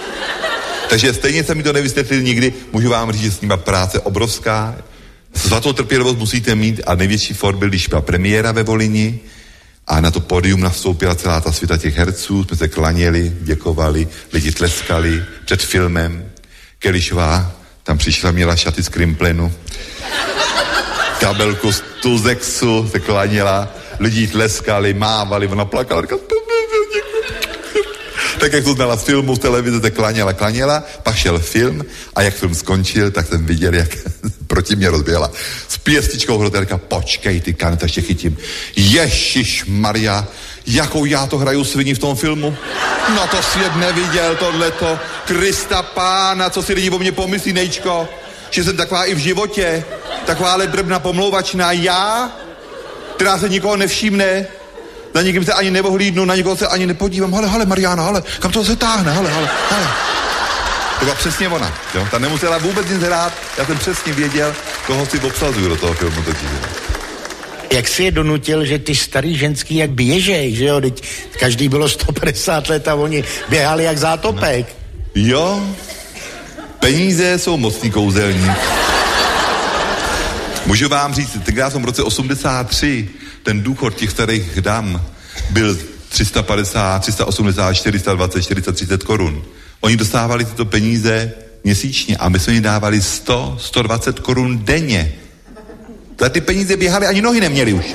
Takže stejně se mi to nevysvětlil nikdy, můžu vám říct, že s nima práce obrovská. Svatou trpělivost musíte mít a největší for byl, když byla premiéra ve Volyni a na to pódium nastoupila celá ta světa těch herců, jsme se klaněli, děkovali, lidi tleskali před filmem. Kelišová tam přišla, měla šaty z Krimplenu, kabelku z Tuzexu, se klaněla, lidi tleskali, mávali, ona plakala, říkala, tak jak to znala z filmu, z televize, tak klaněla, klaněla, pak šel film a jak film skončil, tak jsem viděl, jak proti mě rozběhla s pěstičkou hrotelka, počkej ty Kaneta, ještě chytím. Ježišmarja, jakou já to hraju svini v tom filmu? No to svět neviděl, tohleto, Krista pána, co si lidi o mě pomyslí, nejčko, že jsem taková i v životě, takováhle drbna pomlouvačná, já, která se nikoho nevšimne, na nikým se ani nevohlídnu, na nikoho se ani nepodívám. Hele, hele, Mariána, hele, kam to se táhne, hele, hele, hele. To byla přesně ona, jo? Ta nemusela vůbec nic hrát, já jsem přesně věděl, koho si obsazuju do toho filmu totiž. Jak si je donutil, že ty starý ženský jak běžej, že jo, teď každý bylo sto padesát let a oni běhali jak zátopek. Jo, peníze jsou mocný kouzelník. Můžu vám říct, tenkrát jsem v roce osmdesát tři, ten důchod těch starých dam byl tři sta padesát, tři sta osmdesát, čtyři sta dvacet, čtyři sta třicet korun. Oni dostávali tyto peníze měsíčně a my jsme jim dávali sto, sto dvacet korun denně. Za ty peníze běhali, ani nohy neměli už.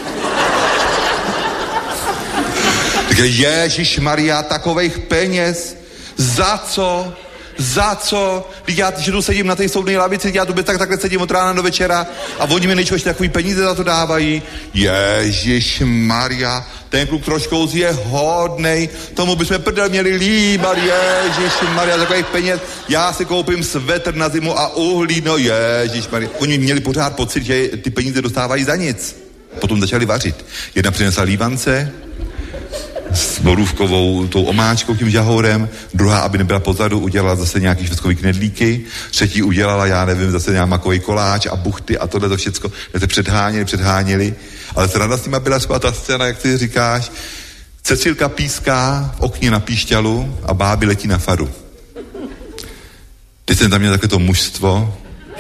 Takže Ježišmarja, takovejch peněz, za co? Za co? Já, že tu sedím na té soudní lavici, já tu bez tak takhle sedím od rána do večera a oni mi nejčo ještě takový peníze za to dávají. Ježišmarja, ten kluk trošku je hodnej, tomu bychom prdel měli líbat, Ježišmarja, takových peněz. Já si koupím svetr na zimu a uhlí, no Ježišmarja. Oni měli pořád pocit, že ty peníze dostávají za nic. Potom začali vařit. Jedna přinesla lívance s borůvkovou tou omáčkou, tím žahourem, druhá, aby nebyla pozadu, udělala zase nějaký švestkový knedlíky, třetí udělala, já nevím, zase nějaký makový koláč a buchty a tohle to všecko, se předháněli, předháněli, ale sranda s nima byla třeba ta scéna, jak ty říkáš, Cecilka píská v okně na píšťalu a báby letí na faru. Teď jsem tam měl takové to mužstvo,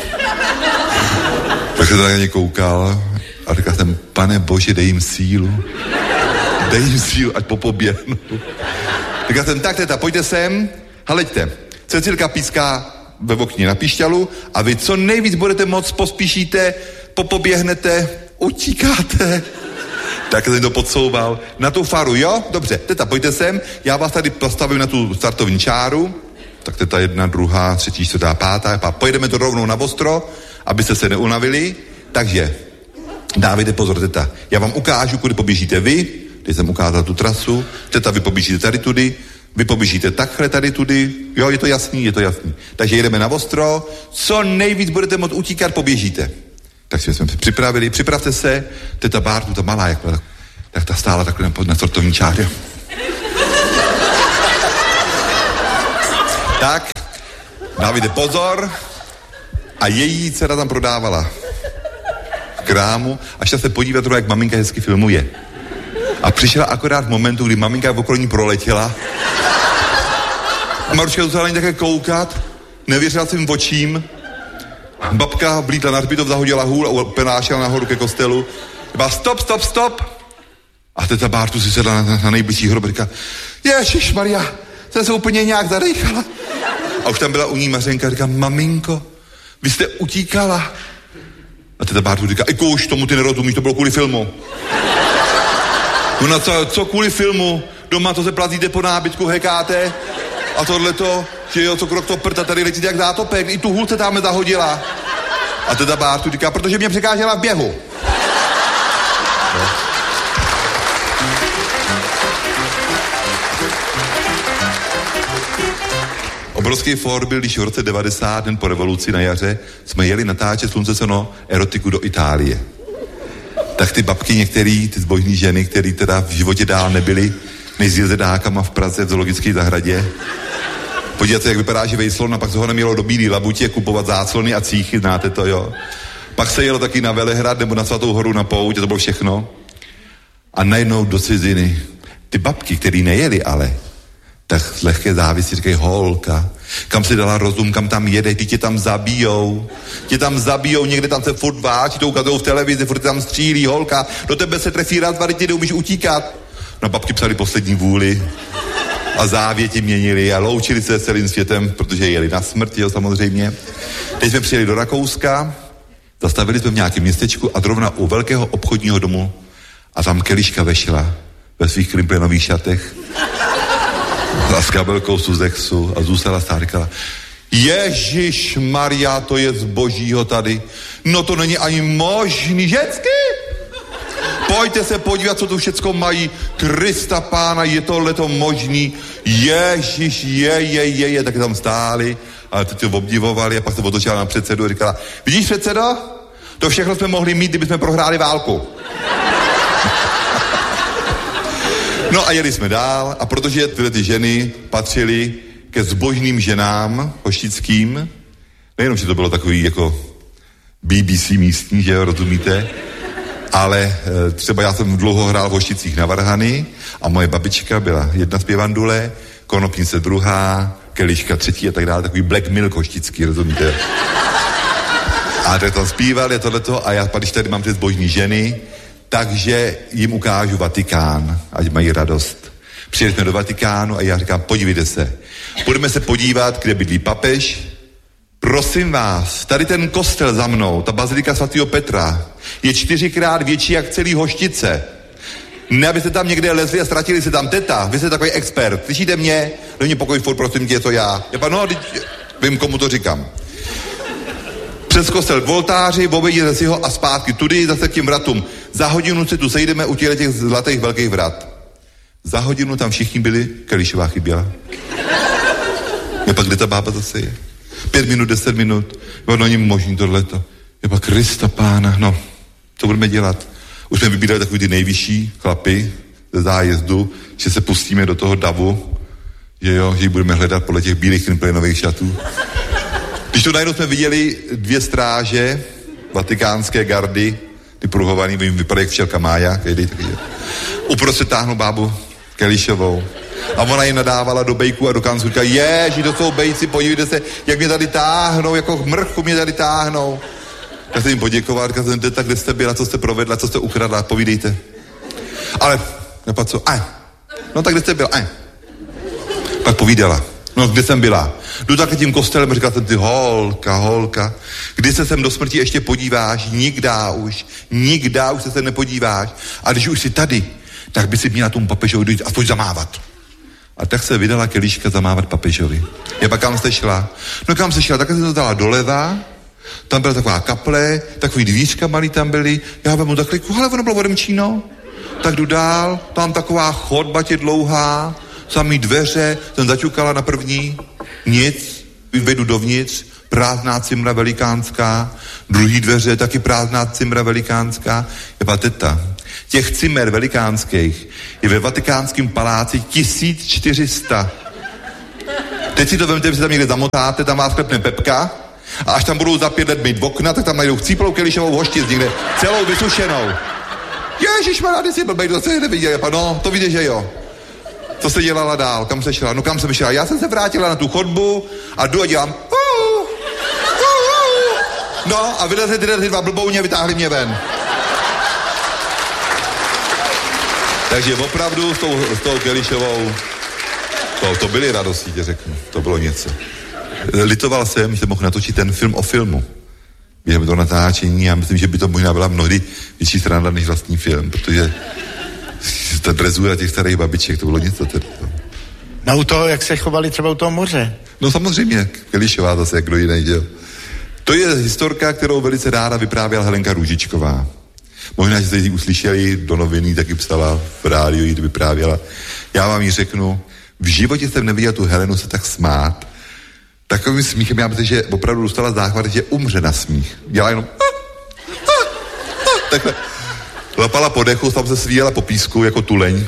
tak jsem na ně koukal a říkal jsem, Pane Bože, dej jim sílu. Dej jim sílu, ať popoběhnu. Říkal jsem, tak teta, pojďte sem, haleďte. Cecilka píská ve okně na píšťalu a vy co nejvíc budete moc, pospíšíte, popoběhnete, utíkáte. Tak jsem to podsouval. Na tu faru, jo? Dobře, teta, pojďte sem, já vás tady postavím na tu startovní čáru. Tak teta jedna, druhá, třetí, čtvrtá, pátá. A pojedeme to rovnou na ostro, abyste se neunavili. Takže dávejte pozor, teta. Já vám ukážu, kudy poběžíte vy. Když jsem ukázal tu trasu, teta, vy poběžíte tady tudy, Vy poběžíte takhle tady tudy, jo, je to jasný, je to jasný. Takže jedeme na ostro, co nejvíc budete moct utíkat, poběžíte. Tak jsme se připravili, připravte se, teta Bártu, ta malá, jak, tak ta stála takhle na sortovní čáře. Tak, dávajte pozor, a její dcera tam prodávala v krámu a šla se podívat, jak maminka hezky filmuje. A přišla akorát v momentu, kdy maminka okolo ní proletěla. A Maruška zůstala ani také koukat, nevěřila svým očím. Babka vlítla na hřbitov, zahodila hůl a penášela nahoru ke kostelu. Byla stop, stop, stop. A teta Bártu si sedla na, na nejbližší hrob a říká, ježišmarja, jsem se úplně nějak zadejchala. A už tam byla u ní Mařenka a říká, maminko, vy jste utíkala. A teta Bártu říká, Iko, už tomu ty nerozumíš, to bylo kvůli filmu. No na co, co kvůli filmu? Doma to se plazíte po nábytku, hekáte a tohleto, že jo, co krok to prd a tady letíte jak zátopek, i tu hůl se tam zahodila. A teta Bártu říká, protože mě překážela v běhu. No. Obrovský for byl, když v roce devadesát, den po revoluci na jaře, jsme jeli natáčet Slunce seno erotiku do Itálie. Tak ty babky některý, ty zbožní ženy, který teda v životě dál nebyly, než s jezedákama v Praze v zoologické zahradě. Podívejte, jak vypadá živej slon, a pak se ho nemělo do bílý labutě kupovat záclony a cíchy, znáte to, jo. Pak se jelo taky na Velehrad nebo na Svatou horu na pouť, a to bylo všechno. A najednou do ciziny. Ty babky, který nejeli ale, tak z lehké závisí říkají, holka, kam si dala rozum, kam tam jede, ty tě tam zabijou, tě tam zabijou, někde tam se furt váží, to ukazují v televizi, furt tam střílí, holka, do tebe se trefí raz, dva, ty neumíš utíkat. No babky psali poslední vůli a závěti měnili a loučili se s celým světem, protože jeli na smrt, jo, samozřejmě. Teď jsme přijeli do Rakouska, zastavili jsme v nějakém městečku a zrovna u velkého obchodního domu a tam Keliška vešla ve svých krimplenových šatech a s kabelkou Suzexu a zůstala stát, říkala, Ježíš Maria, to je z božího tady. No to není ani možný. Žensky! Pojďte se podívat, co tu všecko mají. Krista pána, je tohleto možný. Ježíš, je, je, je, je. Tak tam stáli a teď to obdivovali a pak se otočila na předsedu a říkala, vidíš předsedo? To všechno jsme mohli mít, kdybychom prohráli válku. No a jeli jsme dál a protože tyhle ty ženy patřily ke zbožným ženám hoštickým, nejenom, že to bylo takový jako B B C místní, že jo, rozumíte, ale e, třeba já jsem dlouho hrál v Hošticích na varhany a moje babička byla jedna zpěvandule, Konopnice druhá, Keliška třetí a tak dále, takový Black Milk hoštický, rozumíte. A tak tam zpívali tohleto a já, když tady mám ty zbožní ženy, takže jim ukážu Vatikán, ať mají radost. Přijeli jsme do Vatikánu a já říkám, podívejte se, budeme se podívat, kde bydlí papež. Prosím vás, tady ten kostel za mnou, ta bazilika svatého Petra, je čtyřikrát větší jak celý Hoštice. Ne, abyste tam někde lezli a ztratili se tam teta, vy jste takový expert, slyšíte mě? Do mě pokoj furt, prosím tě, je to já. Já pa, no, vím, komu to říkám. Přes kostel k oltáři, obejděte si ho a zpátky tudy zase k těm vratům. Za hodinu se tu sejdeme u těch zlatých velkých vrat. Za hodinu tam všichni byli, Kelišová chyběla. Je pak, kde ta bába zase je? Pět minut, deset minut. Jo, no, není možný tohleto. Je pak, Krista pána, no, co budeme dělat? Už jsme vybírali takový ty nejvyšší chlapy ze zájezdu, že se pustíme do toho davu, že jo, že ji budeme hledat podle těch bílých krimplenových šatů. Když to najednou jsme viděli dvě stráže vatikánské gardy, ty pruhovaný, vypadají jak včelka Mája, kdy, uprostřed táhnou bábu Kelišovou. A ona jim nadávala do bejku a do kanců, říká, ježi, to jsou bejci, podívejte se, jak mě tady táhnou, jako mrchu mě tady táhnou. Tak jsem jim poděkoval, říkal jsem, tak kde jste byla, co jste provedla, co jste ukradla, povídejte. Ale, nepa co, a, no tak kde jste byla, a. Pak povídala, no kde jsem byla. Jdu takhle tím kostelem, říkal jsem ty, holka, holka, kdy se sem do smrti ještě podíváš, nikdá už, nikdá už se sem nepodíváš. A když už jsi tady, tak by si měla tomu papežovi dojít aspoň zamávat. A tak se vydala Keliška zamávat papežovi. Je pak kam jste šla? No kam jste šla? Tak jsem to dala doleva, tam byla taková kaple, takový dvířka malý tam byly, já vemu takhle, ale ono bylo odemčíno. Tak jdu dál, tam taková chodba tě dlouhá, samý dveře, jsem zaťukala na první, nic, vejdu dovnitř, prázdná cimra velikánská, druhý dveře, taky prázdná cimra velikánská. Je teta, těch cimer velikánských je ve Vatikánském paláci tisíc čtyři sta. Teď si to vemte, že se tam někde zamotáte, tam vás klepne Pepka a až tam budou za pět let mít okna, tak tam najdou chcíplou kelišovou hoštic někde, celou vysušenou. Ježišmarja, ty jsi blbej, to se neviděl. No, to vidíš, že jo. Co se dělala dál? Kam se šla? No kam jsem šla? Já jsem se vrátila na tu chodbu a jdu a dělám uh, uh, uh. No a vylezli tyhle ty dva blbouně a vytáhli mě ven. Takže opravdu s tou, s tou kelišovou to, to byly radosti, tě řeknu. To bylo něco. Litoval jsem, že jsem mohl natočit ten film o filmu. Během toho natáčení a myslím, že by to možná byla mnohdy větší sranda než vlastní film, protože ta drezura těch starých babiček, to bylo něco tedy. No u toho, jak se chovali třeba u toho moře. No samozřejmě, Kelišová zase, jak kdo jiný, že jo. To je historka, kterou velice ráda vyprávěla Helenka Růžičková. Možná, že jste ji uslyšeli, do noviny taky psala, v rádiu ji vyprávěla. Já vám ji řeknu, v životě jsem neviděl tu Helenu se tak smát. Takovým smíchem, já myslím, že opravdu dostala záchvat, že umře na smích. Dělala jenom ah, ah, ah, takhle. Lapala po dechu, tam se svíjela po písku jako tuleň.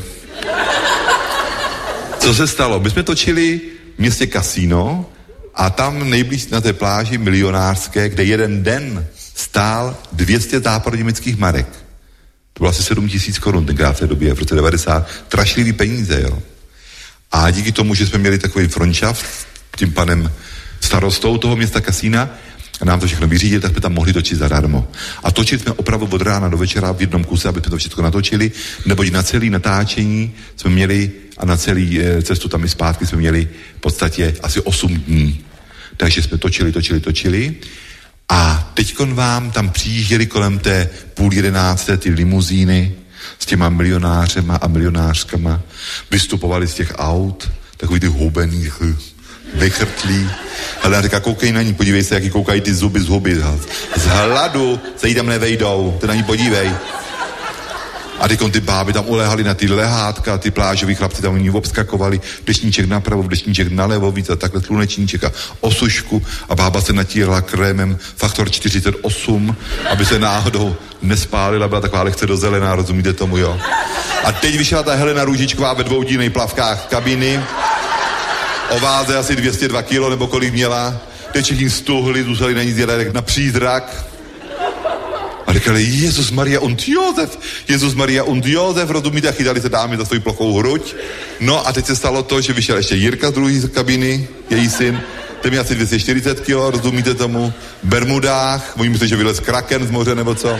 Co se stalo? My jsme točili v městě Kasino a tam nejblíž na té pláži milionářské, kde jeden den stál dvě stě západoněmeckých marek. To bylo asi sedm tisíc korun tenkrát v té době, v roce devadesát. Trašlivý peníze, jo. A díky tomu, že jsme měli takový frončaft, tím panem starostou toho města Kasína, a nám to všechno vyřídil, tak jsme tam mohli točit zadarmo. A točit jsme opravdu od rána do večera v jednom kuse, aby jsme to všechno natočili, neboť na celý natáčení jsme měli a na celý e, cestu tam i zpátky jsme měli v podstatě asi osm dní. Takže jsme točili, točili, točili a teďkon vám tam přijížděli kolem té půl jedenácté ty limuzíny s těma milionářema a milionářkama, vystupovali z těch aut, takový ty hubený, vychrtlí. Ale říká, koukej na ní, podívej se, jaký koukají ty zuby z huby. Z hladu se jí tam nevejdou, ty na ní podívej. A teď ty báby tam ulehali na ty lehátka, ty plážoví chlapci tam u ní obskakovali, dešníček napravo, dešníček nalevo, víc a takhle slunečníček a osušku a bába se natírala krémem faktor čtyřicet osm, aby se náhodou nespálila, byla taková lehce dozelená, rozumíte tomu, jo. A teď vyšla ta Helena Růžičková ve dvou dílných plavkách kabiny, o váze asi dvě stě dva kilo, nebo kolik měla, teď všichni stuhli, zůstali na ní zjedat na přízrak. A říkali, Jezus Maria und Josef, Jezus Maria und Josef, rozumíte, a chytali se dámy za svou plochou hruď. No a teď se stalo to, že vyšel ještě Jirka z druhé kabiny, její syn, ten měl asi dvě stě čtyřicet kilo, rozumíte tomu, v bermudách, oni myslí, že vylez kraken z moře nebo co.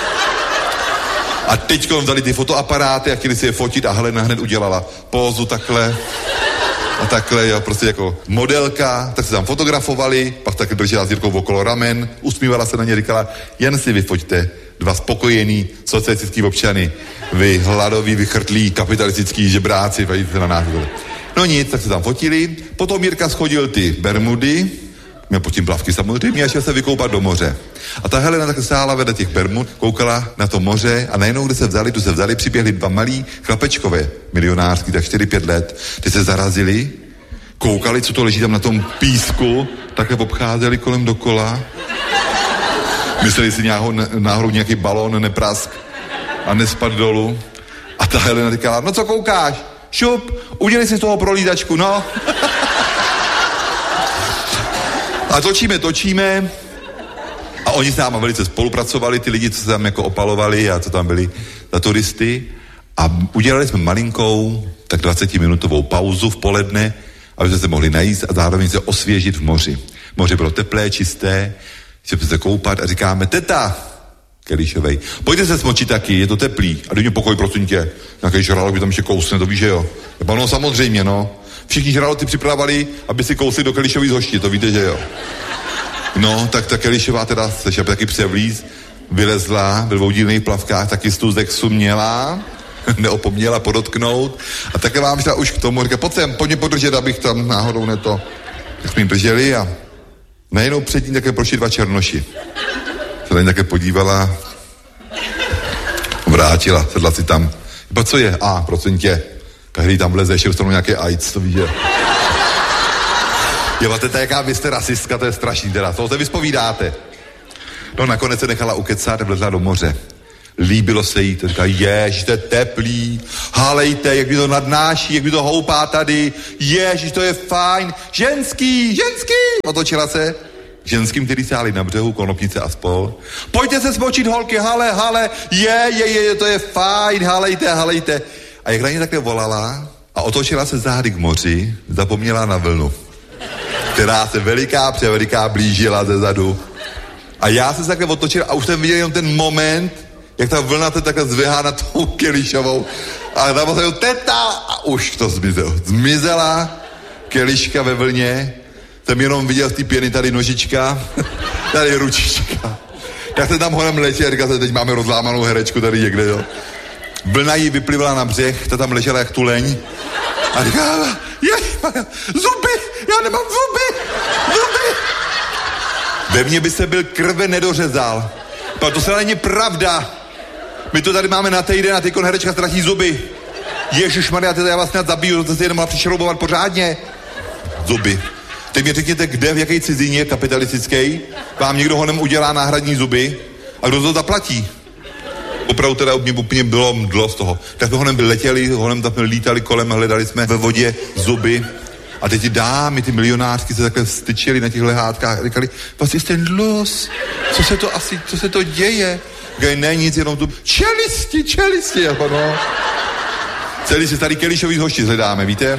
A teďko vzali ty fotoaparáty a chtěli si je fotit a Helena hned udělala pózu takhle. A takhle, jo, prostě jako modelka, tak se tam fotografovali, pak taky držela s Jirkou okolo ramen, usmívala se na ně, říkala, jen si vyfoťte dva spokojený socialistický občany, vy hladoví, vychrtlí, kapitalistický žebráci, vidíte na nás. No nic, tak se tam fotili, potom Jirka schodil ty bermudy, měl pod tím plavky samozřejmě a šel se vykoupat do moře. A ta Helena tak stála vedle těch bermud, koukala na to moře a najednou, kde se vzali, tu se vzali, přiběhli dva malí chlapečkové, milionářský, tak čtyři pět let, ty se zarazili, koukali, co to leží tam na tom písku, takhle obcházeli kolem dokola, mysleli si náhodou, náhodou nějaký balón neprask a nespad dolů. A ta Helena říkala, no co koukáš? Šup, udělej si z toho prolídačku, no. A točíme, točíme a oni s náma velice spolupracovali, ty lidi, co se tam jako opalovali a co tam byli za turisty a udělali jsme malinkou, tak dvacetiminutovou pauzu v poledne, aby jsme se mohli najíst a zároveň se osvěžit v moři. Moře bylo teplé, čisté, chtěli se koupat a říkáme, teta, Kelišovej, pojďte se smočit taky, je to teplý. A do mě pokoj, prosím tě, nějaký žralok by tam ještě kousne, to víš, že jo? No samozřejmě, no. Všichni žraloci připravovali, aby si kousli do Kelišový z hošti, to víte, že jo? No, tak ta Kelišová teda se šel taky převlíz, vylezla ve dvoudílných plavkách, taky stůzek suměla, neopomněla podotknout a také vám šla už k tomu, říká, pojď sem, pojď mě podržet, abych tam náhodou neto. Tak jsme jim drželi a najednou před ní také prošli dva černoši. Se na ní také podívala, vrátila, sedla si tam. Pak co je? A, prosím tě, Každý tam vleze, ještě dostanou nějaký AIDS, to víš, že... Jo, to je jaká vy jste rasistka, to je strašný teda, toho se vyspovídáte. No nakonec se nechala ukecat, vlezla do moře. Líbilo se jí, to říká, ježiš, to je teplý, halejte, jak mi to nadnáší, jak mi to houpá tady, ježiš, to je fajn, ženský, ženský, otočila se k ženským, který stáli na břehu, Konopnice a spol. Pojďte se smočit, holky, hale, hale, je, je, je, to je fajn, halejte, halejte. A jak na ně takhle volala a otočila se zády k moři, zapomněla na vlnu, která se veliká, převeliká blížila ze zadu. A já jsem se takhle otočil a už jsem viděl jenom ten moment, jak ta vlna se takhle zvěhá na tou Kelišovou. A tam jsem teta a už to zmizelo. Zmizela Keliška ve vlně. Jsem jenom viděl z té pěny tady nožička, tady ručička. Tak se tam honem letěl, říkal se, teď máme rozlámanou herečku tady někde, jo. Vlna jí vyplivala na břeh, ta tam ležela jak tuleň. A říkala, ježišmarja, zuby, já nemám zuby, zuby. Ve mně by se byl krve nedořezal. To se není pravda. My to tady máme na týden a teďkon herečka ztratí zuby. Ježišmarja, já vás snad zabiju, to se jenom má přišroubovat pořádně. Zuby. Teď mi řekněte, kde, v jaké cizině kapitalistické vám někdo honem udělá náhradní zuby a kdo to zaplatí. Opravdu teda mě úplně bylo mdlo z toho. Tak jsme honem letěli, honem tam lítali kolem, hledali jsme ve vodě zuby. A teď ty dámy, ty milionářky se takhle styčily na těch lehátkách a říkali, vlastně jste los, co se to asi, co se to děje? Říkali, ne, nic, jenom tu čelisti, čelisti, jako no. Celý se tady Kelišový hošti hledáme, víte?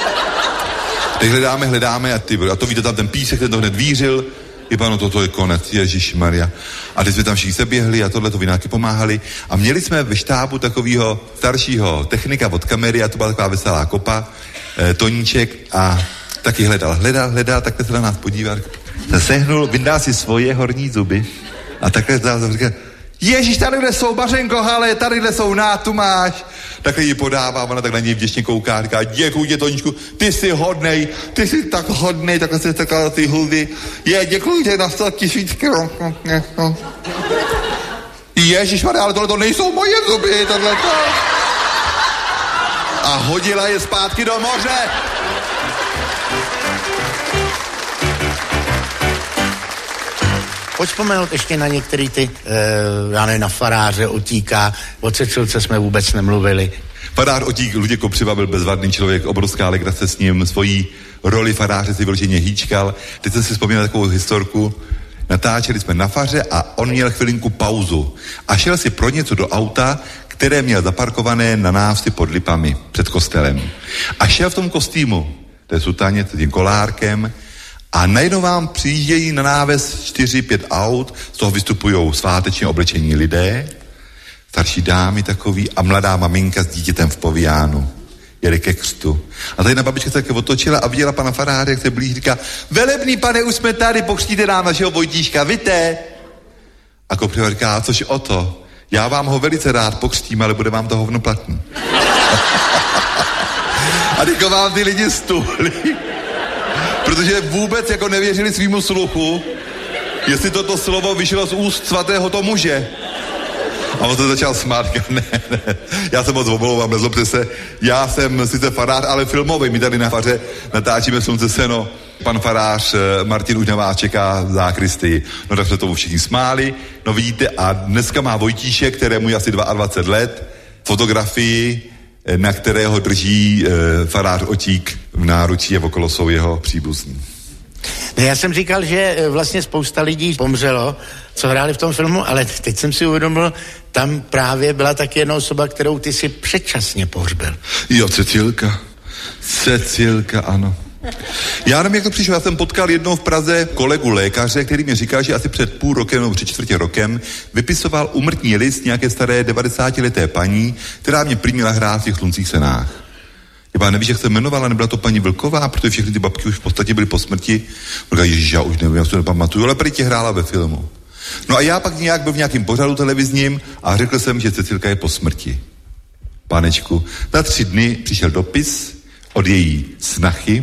Teď hledáme, hledáme a, ty, a to víte, tam ten písek, ten to hned vířil, i pano, toto je konec, ježišmarja. A teď jsme tam všichni se běhli a tohle to vináky pomáhali a měli jsme ve štábu takového staršího technika od kamery a to byla taková veselá kopa, e, Toníček a taky hledal, hledal, hledal, takhle se na nás podíval, sehnul, vyndá si svoje horní zuby a takhle zdál, říká, ježiš, tadyhle jsou, Bařenko, hale, tadyhle jsou, na, tu máš. Takhle ji podává, ona tak na něj vděčně kouká, říká, děkuji tě, Toníčku, ty jsi hodnej, ty jsi tak hodnej, takhle se takhle ty huby, je, děkuji tě na sto tisíc kilo. Ježišmarja, ale tohle to nejsou moje zuby, tohleto. A hodila je zpátky do moře. Pojď vzpomenout ještě na některý ty, e, já nevím, na Faráře, Otíka, o Cecilce jsme vůbec nemluvili. Farář Otík, Luděk Kopřiva byl bezvadný člověk, obrovská legrace s ním, svojí roli faráře si vyloženě hýčkal. Teď jsem si vzpomněl takovou historku, natáčeli jsme na faře a on měl chvilinku pauzu a šel si pro něco do auta, které měl zaparkované na návsi pod Lipami před kostelem. A šel v tom kostýmu, to je sutaně, s tím kolárkem, a najednou vám přijíždějí na náves čtyři, pět aut, z toho vystupují svátečně oblečení lidé, starší dámy takový a mladá maminka s dítětem v povijánu. Jeli ke křtu. A tady na babička se také otočila a viděla pana faráře, jak se blíž, říká, velebný pane, už jsme tady, pokřtíte nám našeho Vojtíška, víte? A Kopřiva říká, což o to? Já vám ho velice rád pokřtím, ale bude vám to hovno platný. A teďko vám ty lidi stuhli. Protože vůbec jako nevěřili svýmu sluchu, jestli toto slovo vyšlo z úst svatého to muže. A on se začal smát, ne, ne, já se moc omlouvám, nezlobte se, já jsem sice farář, ale filmový, my tady na faře natáčíme Slunce seno, pan farář Martin už na vás čeká v zákristii. No tak se tomu všichni smáli, no vidíte, a dneska má Vojtíšek, kterému je asi dvacet dva let, fotografii, na kterého drží e, farář Otík v náručí a okolo jsou jeho příbuzní. No já jsem říkal, že vlastně spousta lidí pomřelo, co hráli v tom filmu, ale teď jsem si uvědomil, tam právě byla taky jedna osoba, kterou ty si předčasně pohřbil. Jo, Cecilka. Cecilka, ano. Já nevím, jak to přišlo, já jsem potkal jednou v Praze kolegu lékaře, který mi říkal, že asi před půl rokem nebo před čtvrtě rokem vypisoval úmrtní list nějaké staré devadesátileté paní, která mě prý měla hrát v těch Sluncích senách. Já nevíš, jak se jmenovala, nebyla to paní Vlková, protože všechny ty babky už v podstatě byly po smrti. Říkala, ježiš, já už nevím, já se to nepamatuju, ale prý tě hrála ve filmu. No a já pak nějak byl v nějakém pořadu televizním a řekl jsem, že Cecilka je po smrti. Pánečku, za tři dny přišel dopis od její snachy.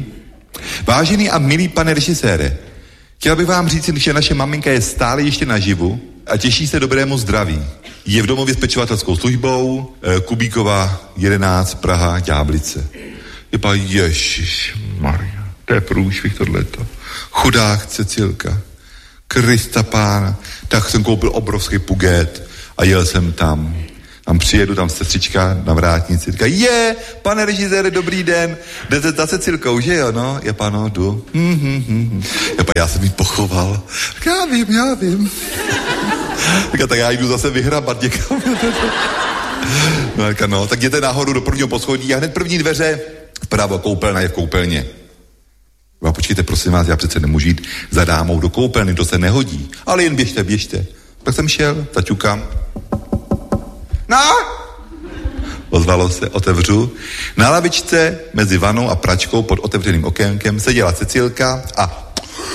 Vážený a milý pane režisére, chtěla bych vám říct, že naše maminka je stále ještě naživu a těší se dobrému zdraví. Je v domově s pečovatelskou službou, Kubíková jedenáct, Praha, Ďáblice. Je pa ježišmarja, to je průšvih tohleto. Chudák Cecilka, Krista pána, tak jsem koupil obrovský puget a jel jsem tam. Tam přijedu, tam sestřička na vrátnici, říká, je, pane režisére, dobrý den, jdete za Cecilkou, že jo, no, je pano, jdu. Hm, hm, hm. Jepa, já jsem jí pochoval. Tak já vím, já vím. Říká, tak já jdu zase vyhrabat někam. No, říká, no, tak jděte nahoru do prvního poschodí a hned první dveře vpravo, koupelna je v koupelně. A počkejte, prosím vás, já přece nemůžu jít za dámou do koupelny, to se nehodí. Ale jen běžte, běžte. Tak jsem šel, zaťukám. No? Ozvalo se, otevřu. Na lavičce mezi vanou a pračkou pod otevřeným okénkem seděla Cecilka a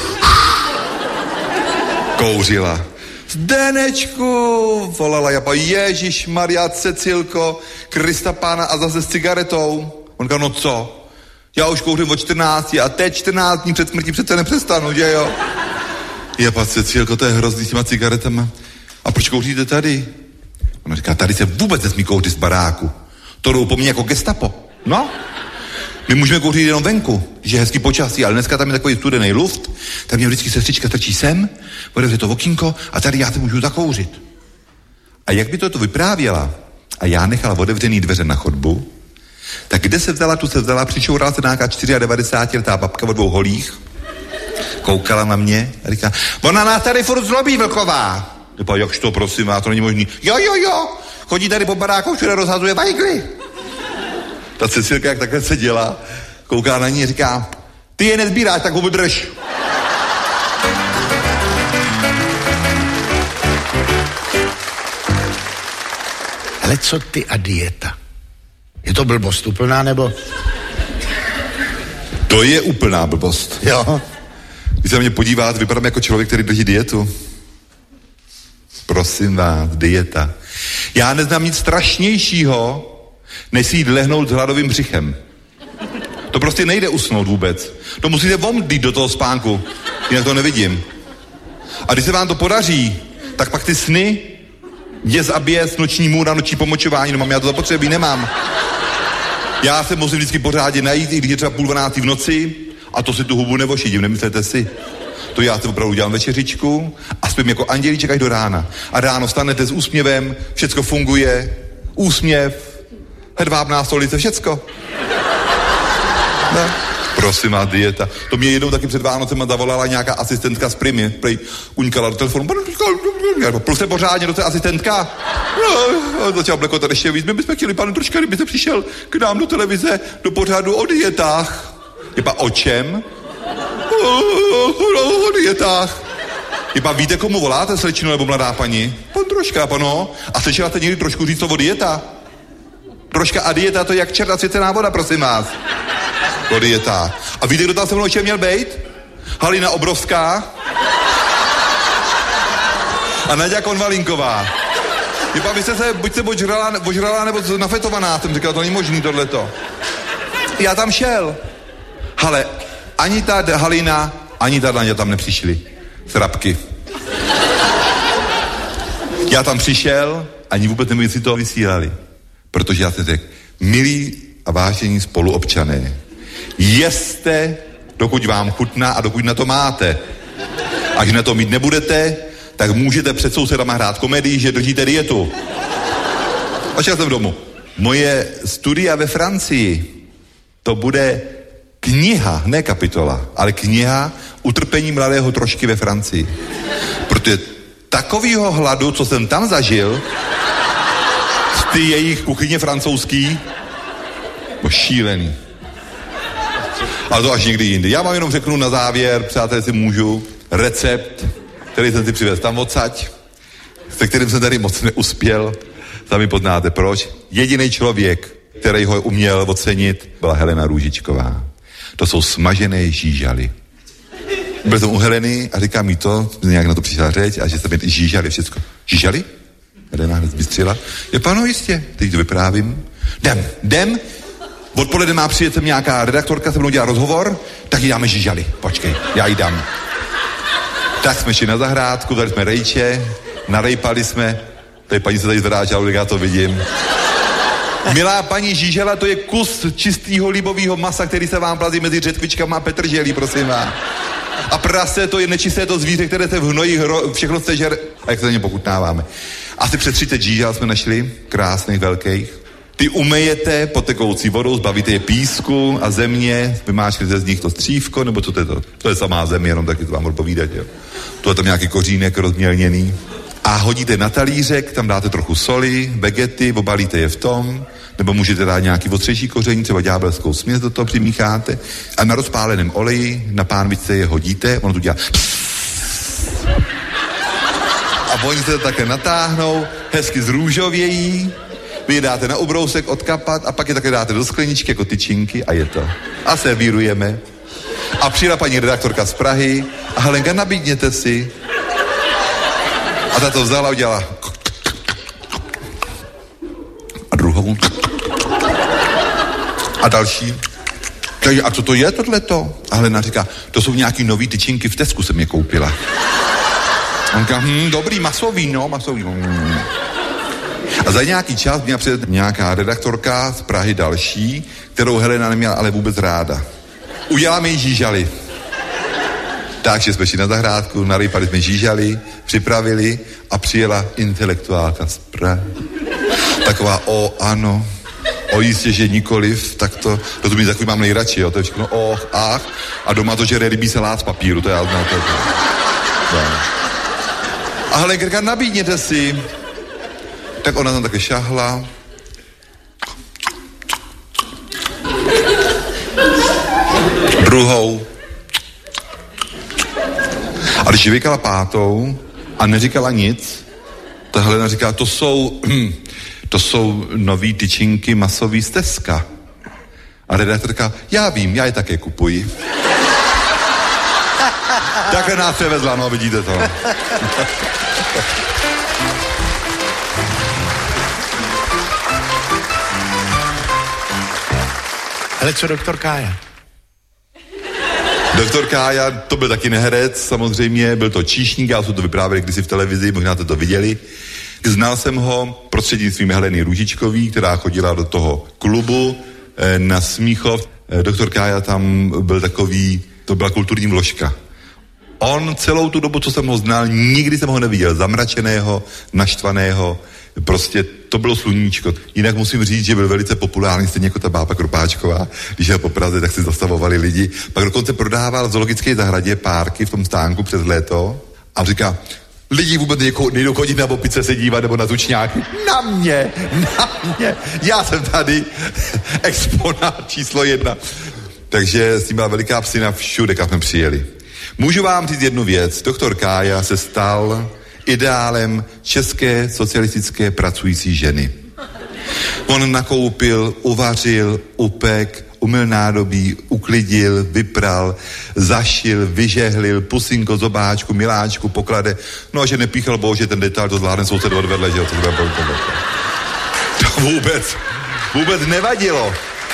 kouřila. Zdenečku, volala Japa, Ježišmarja, Cecilko, Krista pána a zase s cigaretou. On říkal, no co? Já už kouřím od čtrnácti a teď čtrnáct dní před smrtí přece nepřestanu, že jo? Japa, Cecilko, to je hrozný s těma cigaretama. A proč kouříte tady? Ona říká, tady se vůbec nesmí kouřit z baráku. To jdou po mně jako gestapo. No, my můžeme kouřit jenom venku, když je hezký počasí, ale dneska tam je takový studený luft, tak mě vždycky sestřička strčí sem, otevře to okýnko a tady já se můžu zakouřit. A jak by to to vyprávěla a já nechala otevřený dveře na chodbu, tak kde se vzala, tu se vzala, přičourala se nějaká devadesátčtyřletá babka o dvou holích, koukala na mě a říká, ona nás tady furt zlobí, Vlková. Jepa, jakž to, prosím, má to není možný. Jo, jo, jo, chodí tady po baráku, všude rozhazuje vajgly. Ta Cecilka, jak takhle seděla, kouká na ní a říká, ty je nezbíráš, tak ho vydrž. Ale co ty a dieta? Je to blbost úplná, nebo? To je úplná blbost. Jo. Když se na mě podíváte, vypadám jako člověk, který drží dietu. Prosím vás, dieta. Já neznám nic strašnějšího, než si jít lehnout s hladovým břichem. To prostě nejde usnout vůbec. To musíte omdlít do toho spánku, jinak to nevidím. A když se vám to podaří, tak pak ty sny, děs a běs, noční můra, noční pomočování, no mám, já to zapotřebí nemám. Já se musím vždycky pořádně najít, i když je třeba půl dvanáctý v noci, a to si tu hubu nevošidím, nemyslete si. To já si opravdu dělám večeřičku a spím jako andělíček až do rána. A ráno stanete s úsměvem, všecko funguje, úsměv, hedvábná stolice, všecko. Ne? Prosím vás, dieta. To mě jednou taky před Vánocema zavolala nějaká asistentka z Primy. Prej unikala do telefonu. Plus se pořádně do té asistentka. No, začal blekotat ještě víc. My bychom chtěli, pane Troška, kdybyste přišel k nám do televize do pořadu o dietách. Jepa, o čem? O dietách. Jepa, víte, komu voláte, slečno nebo mladá paní? Pan Troška, pano. A slyšela jste někdy trošku říct o dieta? Troška a dieta, to je jak černá svěcená voda, prosím vás. O dietách. A víte, kdo tam se mnou ještě měl být? Halina Obrovská. A Naďa Konvalinková. Jepa, vy jste se, buď se božrala, božrala nebo nafetovaná, jsem říkal, to není možný tohleto. Já tam šel. Ale ani ta Halina, ani ta Naďa tam nepřišli. Srabky. Já tam přišel, ani vůbec nevím, jestli to vysílali. Protože já jsem řekl, milí a vážení spoluobčané, jeste, dokud vám chutná a dokud na to máte. A když na to mít nebudete, tak můžete před sousedama hrát komedii, že držíte dietu. A šel jsem domů. Moje studia ve Francii, to bude kniha, ne kapitola, ale kniha Utrpení mladého Trošky ve Francii. Protože takovýho hladu, co jsem tam zažil, z ty jejich kuchyně francouzský, bo šílený. Ale to až někdy jindy. Já vám jenom řeknu na závěr, přátelé, si můžu, recept, který jsem si přivez tam odsaď, se kterým jsem tady moc neuspěl. Sami poznáte proč. Jediný člověk, který ho uměl ocenit, byla Helena Růžičková. To jsou smažené žížaly. Byl jsem u Heleny a říká mi to, nějak na to přišla řeč, a že se mi žížaly všecko. Žížaly? Helena hned vystřela. Je, pano, jistě, teď to vyprávím. Jdem, jdem. Odpoledne má přijet sem nějaká redaktorka, se mnou dělá rozhovor, tak jí dáme žížaly. Počkej, já jí dám. Tak jsme šli na zahrádku, dali jsme rejče, narejpali jsme, tady paní se tady zvedá žaludek, já to vidím. Milá paní Žížela, to je kus čistýho líbového masa, který se vám plazí mezi řetkvičkama a petrželí, prosím vás. A prase, to je nečisté to zvíře, které se v hnoji hro, všechno sežer. A jak se za ně pokutnáváme. Asi přes třicet žížel jsme našli, krásných, velkých. Ty umejete potekoucí vodou, zbavíte je písku a země, vymáčknete z nich to střívko, nebo co to je to? To je samá země, jenom taky to vám budu povídat, jo. To je tam nějaký kořínek rozmělněný. A hodíte na talířek, tam dáte trochu soli, vegety, obalíte je v tom, nebo můžete dát nějaký ostřejší koření, třeba ďábelskou směs do toho přimícháte a na rozpáleném oleji na pánvičce je hodíte, ono to dělá a oni se to také natáhnou, hezky zrůžovějí, vy je dáte na ubrousek odkapat a pak je také dáte do skleničky jako tyčinky a je to. A servírujeme. A přijela paní redaktorka z Prahy a Helenka, nabídněte si. A ta to vzala a udělala. A druhou. A další. Takže, a co to je tohleto? A Helena říká, to jsou nějaký nový tyčinky, v Tesku jsem je koupila. A on říká, hm, dobrý, masový, no, masový. Hm. A za nějaký čas měla přijít nějaká redaktorka z Prahy další, kterou Helena neměla ale vůbec ráda. Uděláme jí žížaly. Takže jsme šli na zahrádku, narýpali jsme žížaly, připravili a přijela intelektuálka z Prahy. Taková, o ano, o jistě, že nikoliv, tak to, rozumím, takový mám nejradši, jo, to je všechno, och, ach, a doma to žere rybí salát z papíru, to já znám, to je to. No. A Helenka, nabídněte si. Tak ona tam také šahla. Druhou. A když vykala pátou a neříkala nic, ta Helena říká, to jsou, to jsou nový tyčinky masový z Teska. A redaktorka, já vím, já je také kupuji. Takhle nás převezla, no, vidíte to. Ale co doktor Kája? Doktor Kája, to byl taky neherec, samozřejmě, byl to číšník, já jsem to vyprávěl kdysi v televizi, možná jste to viděli. Znal jsem ho prostřednictvím Heleny Růžičkový, která chodila do toho klubu eh, na Smíchov. Eh, doktor Kája tam byl takový, to byla kulturní vložka. On celou tu dobu, co jsem ho znal, nikdy jsem ho neviděl zamračeného, naštvaného, prostě to bylo sluníčko. Jinak musím říct, že byl velice populární, stejně jako ta bába Kropáčková. Když jel po Praze, tak si zastavovali lidi. Pak dokonce prodával v zoologické zahradě párky v tom stánku přes léto a říká, lidi vůbec nejdou chodit na opice se dívat nebo na tučňáky. Na mě, na mě. Já jsem tady exponát číslo jedna. Takže s tím byla veliká psina všude, kam jsme přijeli. Můžu vám říct jednu věc. Doktor Kája se stal ideálem české socialistické pracující ženy. On nakoupil, uvařil, upek, umyl nádobí, uklidil, vypral, zašil, vyžehlil, pusinko, zobáčku, miláčku, poklade. No a že nepíchal, bože, ten detail to zvládne soused odvedle, že jo, to bude To vůbec, vůbec nevadilo.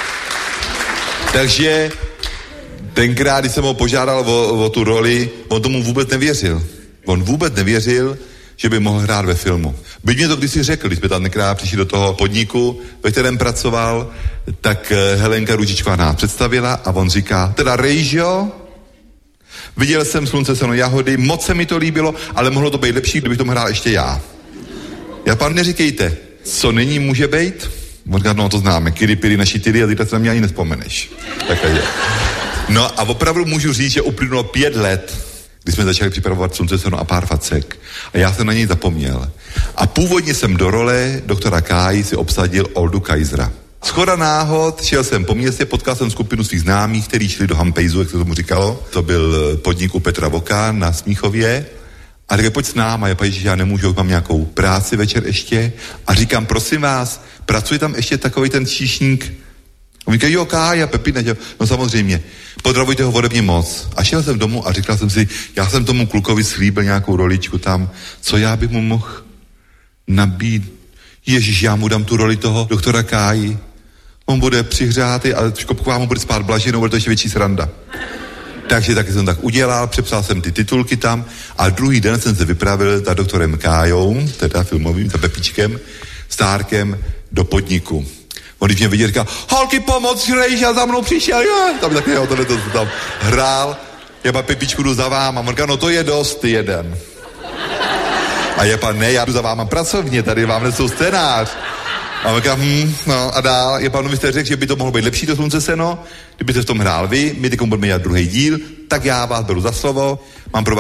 Takže tenkrát, když jsem ho požádal o, o tu roli, on tomu vůbec nevěřil. On vůbec nevěřil, že by mohl hrát ve filmu. Byť mě to kdysi řekl, když jsme tam tenkrát přišli do toho podniku, ve kterém pracoval, tak Helenka Růžičková nás představila a on říká, teda Rejžo, viděl jsem Slunce, seno, jahody, moc se mi to líbilo, ale mohlo to být lepší, kdybych tomu hrál ještě já. Já pan neříkejte, co není může být? On říká, no to známe, kiri, piri, naši tyry a zítra se na mě ani nespomeneš. Takhle je. No a opravdu můžu říct, že uplynulo pět let, kdy jsme začali připravovat Slunce, seno a pár facek. A já jsem na něj zapomněl. A původně jsem do role doktora Káji si obsadil Oldu Kaisera. Shoda náhod, šel jsem po městě, potkal jsem skupinu svých známých, kteří šli do Hampejzu, jak se tomu říkalo. To byl podnik u Petra Voka na Smíchově. A říkal, pojď s náma, já pajíš, že já nemůžu, mám nějakou práci večer ještě. A říkám, prosím vás, pracuje tam ještě takový ten číšník. A říká, jo, Kája, Pepina, no samozřejmě, pozdravujte ho ode mě moc. A šel jsem domů a říkal jsem si, já jsem tomu klukovi slíbil nějakou roličku tam, co já bych mu mohl nabít. Ježíš, já mu dám tu roli toho doktora Káji. On bude přihřátý a Škopková mu bude spát blažinou, bude to ještě větší sranda. Takže taky jsem tak udělal, přepsal jsem ty titulky tam a druhý den jsem se vypravil za doktorem Kájou, teda filmovým, za Pepíčkem, Stárkem, do podniku. On když mě viděl, říkal, holky, pomoc, Rejš, já za mnou přišel, jo, tam taky, jo, tohle to tam hrál, já pa Pepičku jdu za váma, on říkal, no to je dost, ty jeden. A je pan, ne, já jdu za váma pracovně, tady vám nesou scénář. A on říká, hm, no a dál, je panu, vy jste řekl, že by to mohlo být lepší, to Slunce seno, kdybyste v tom hrál vy, my teď budeme dělat druhý díl, tak já vás beru za slovo, mám pro vás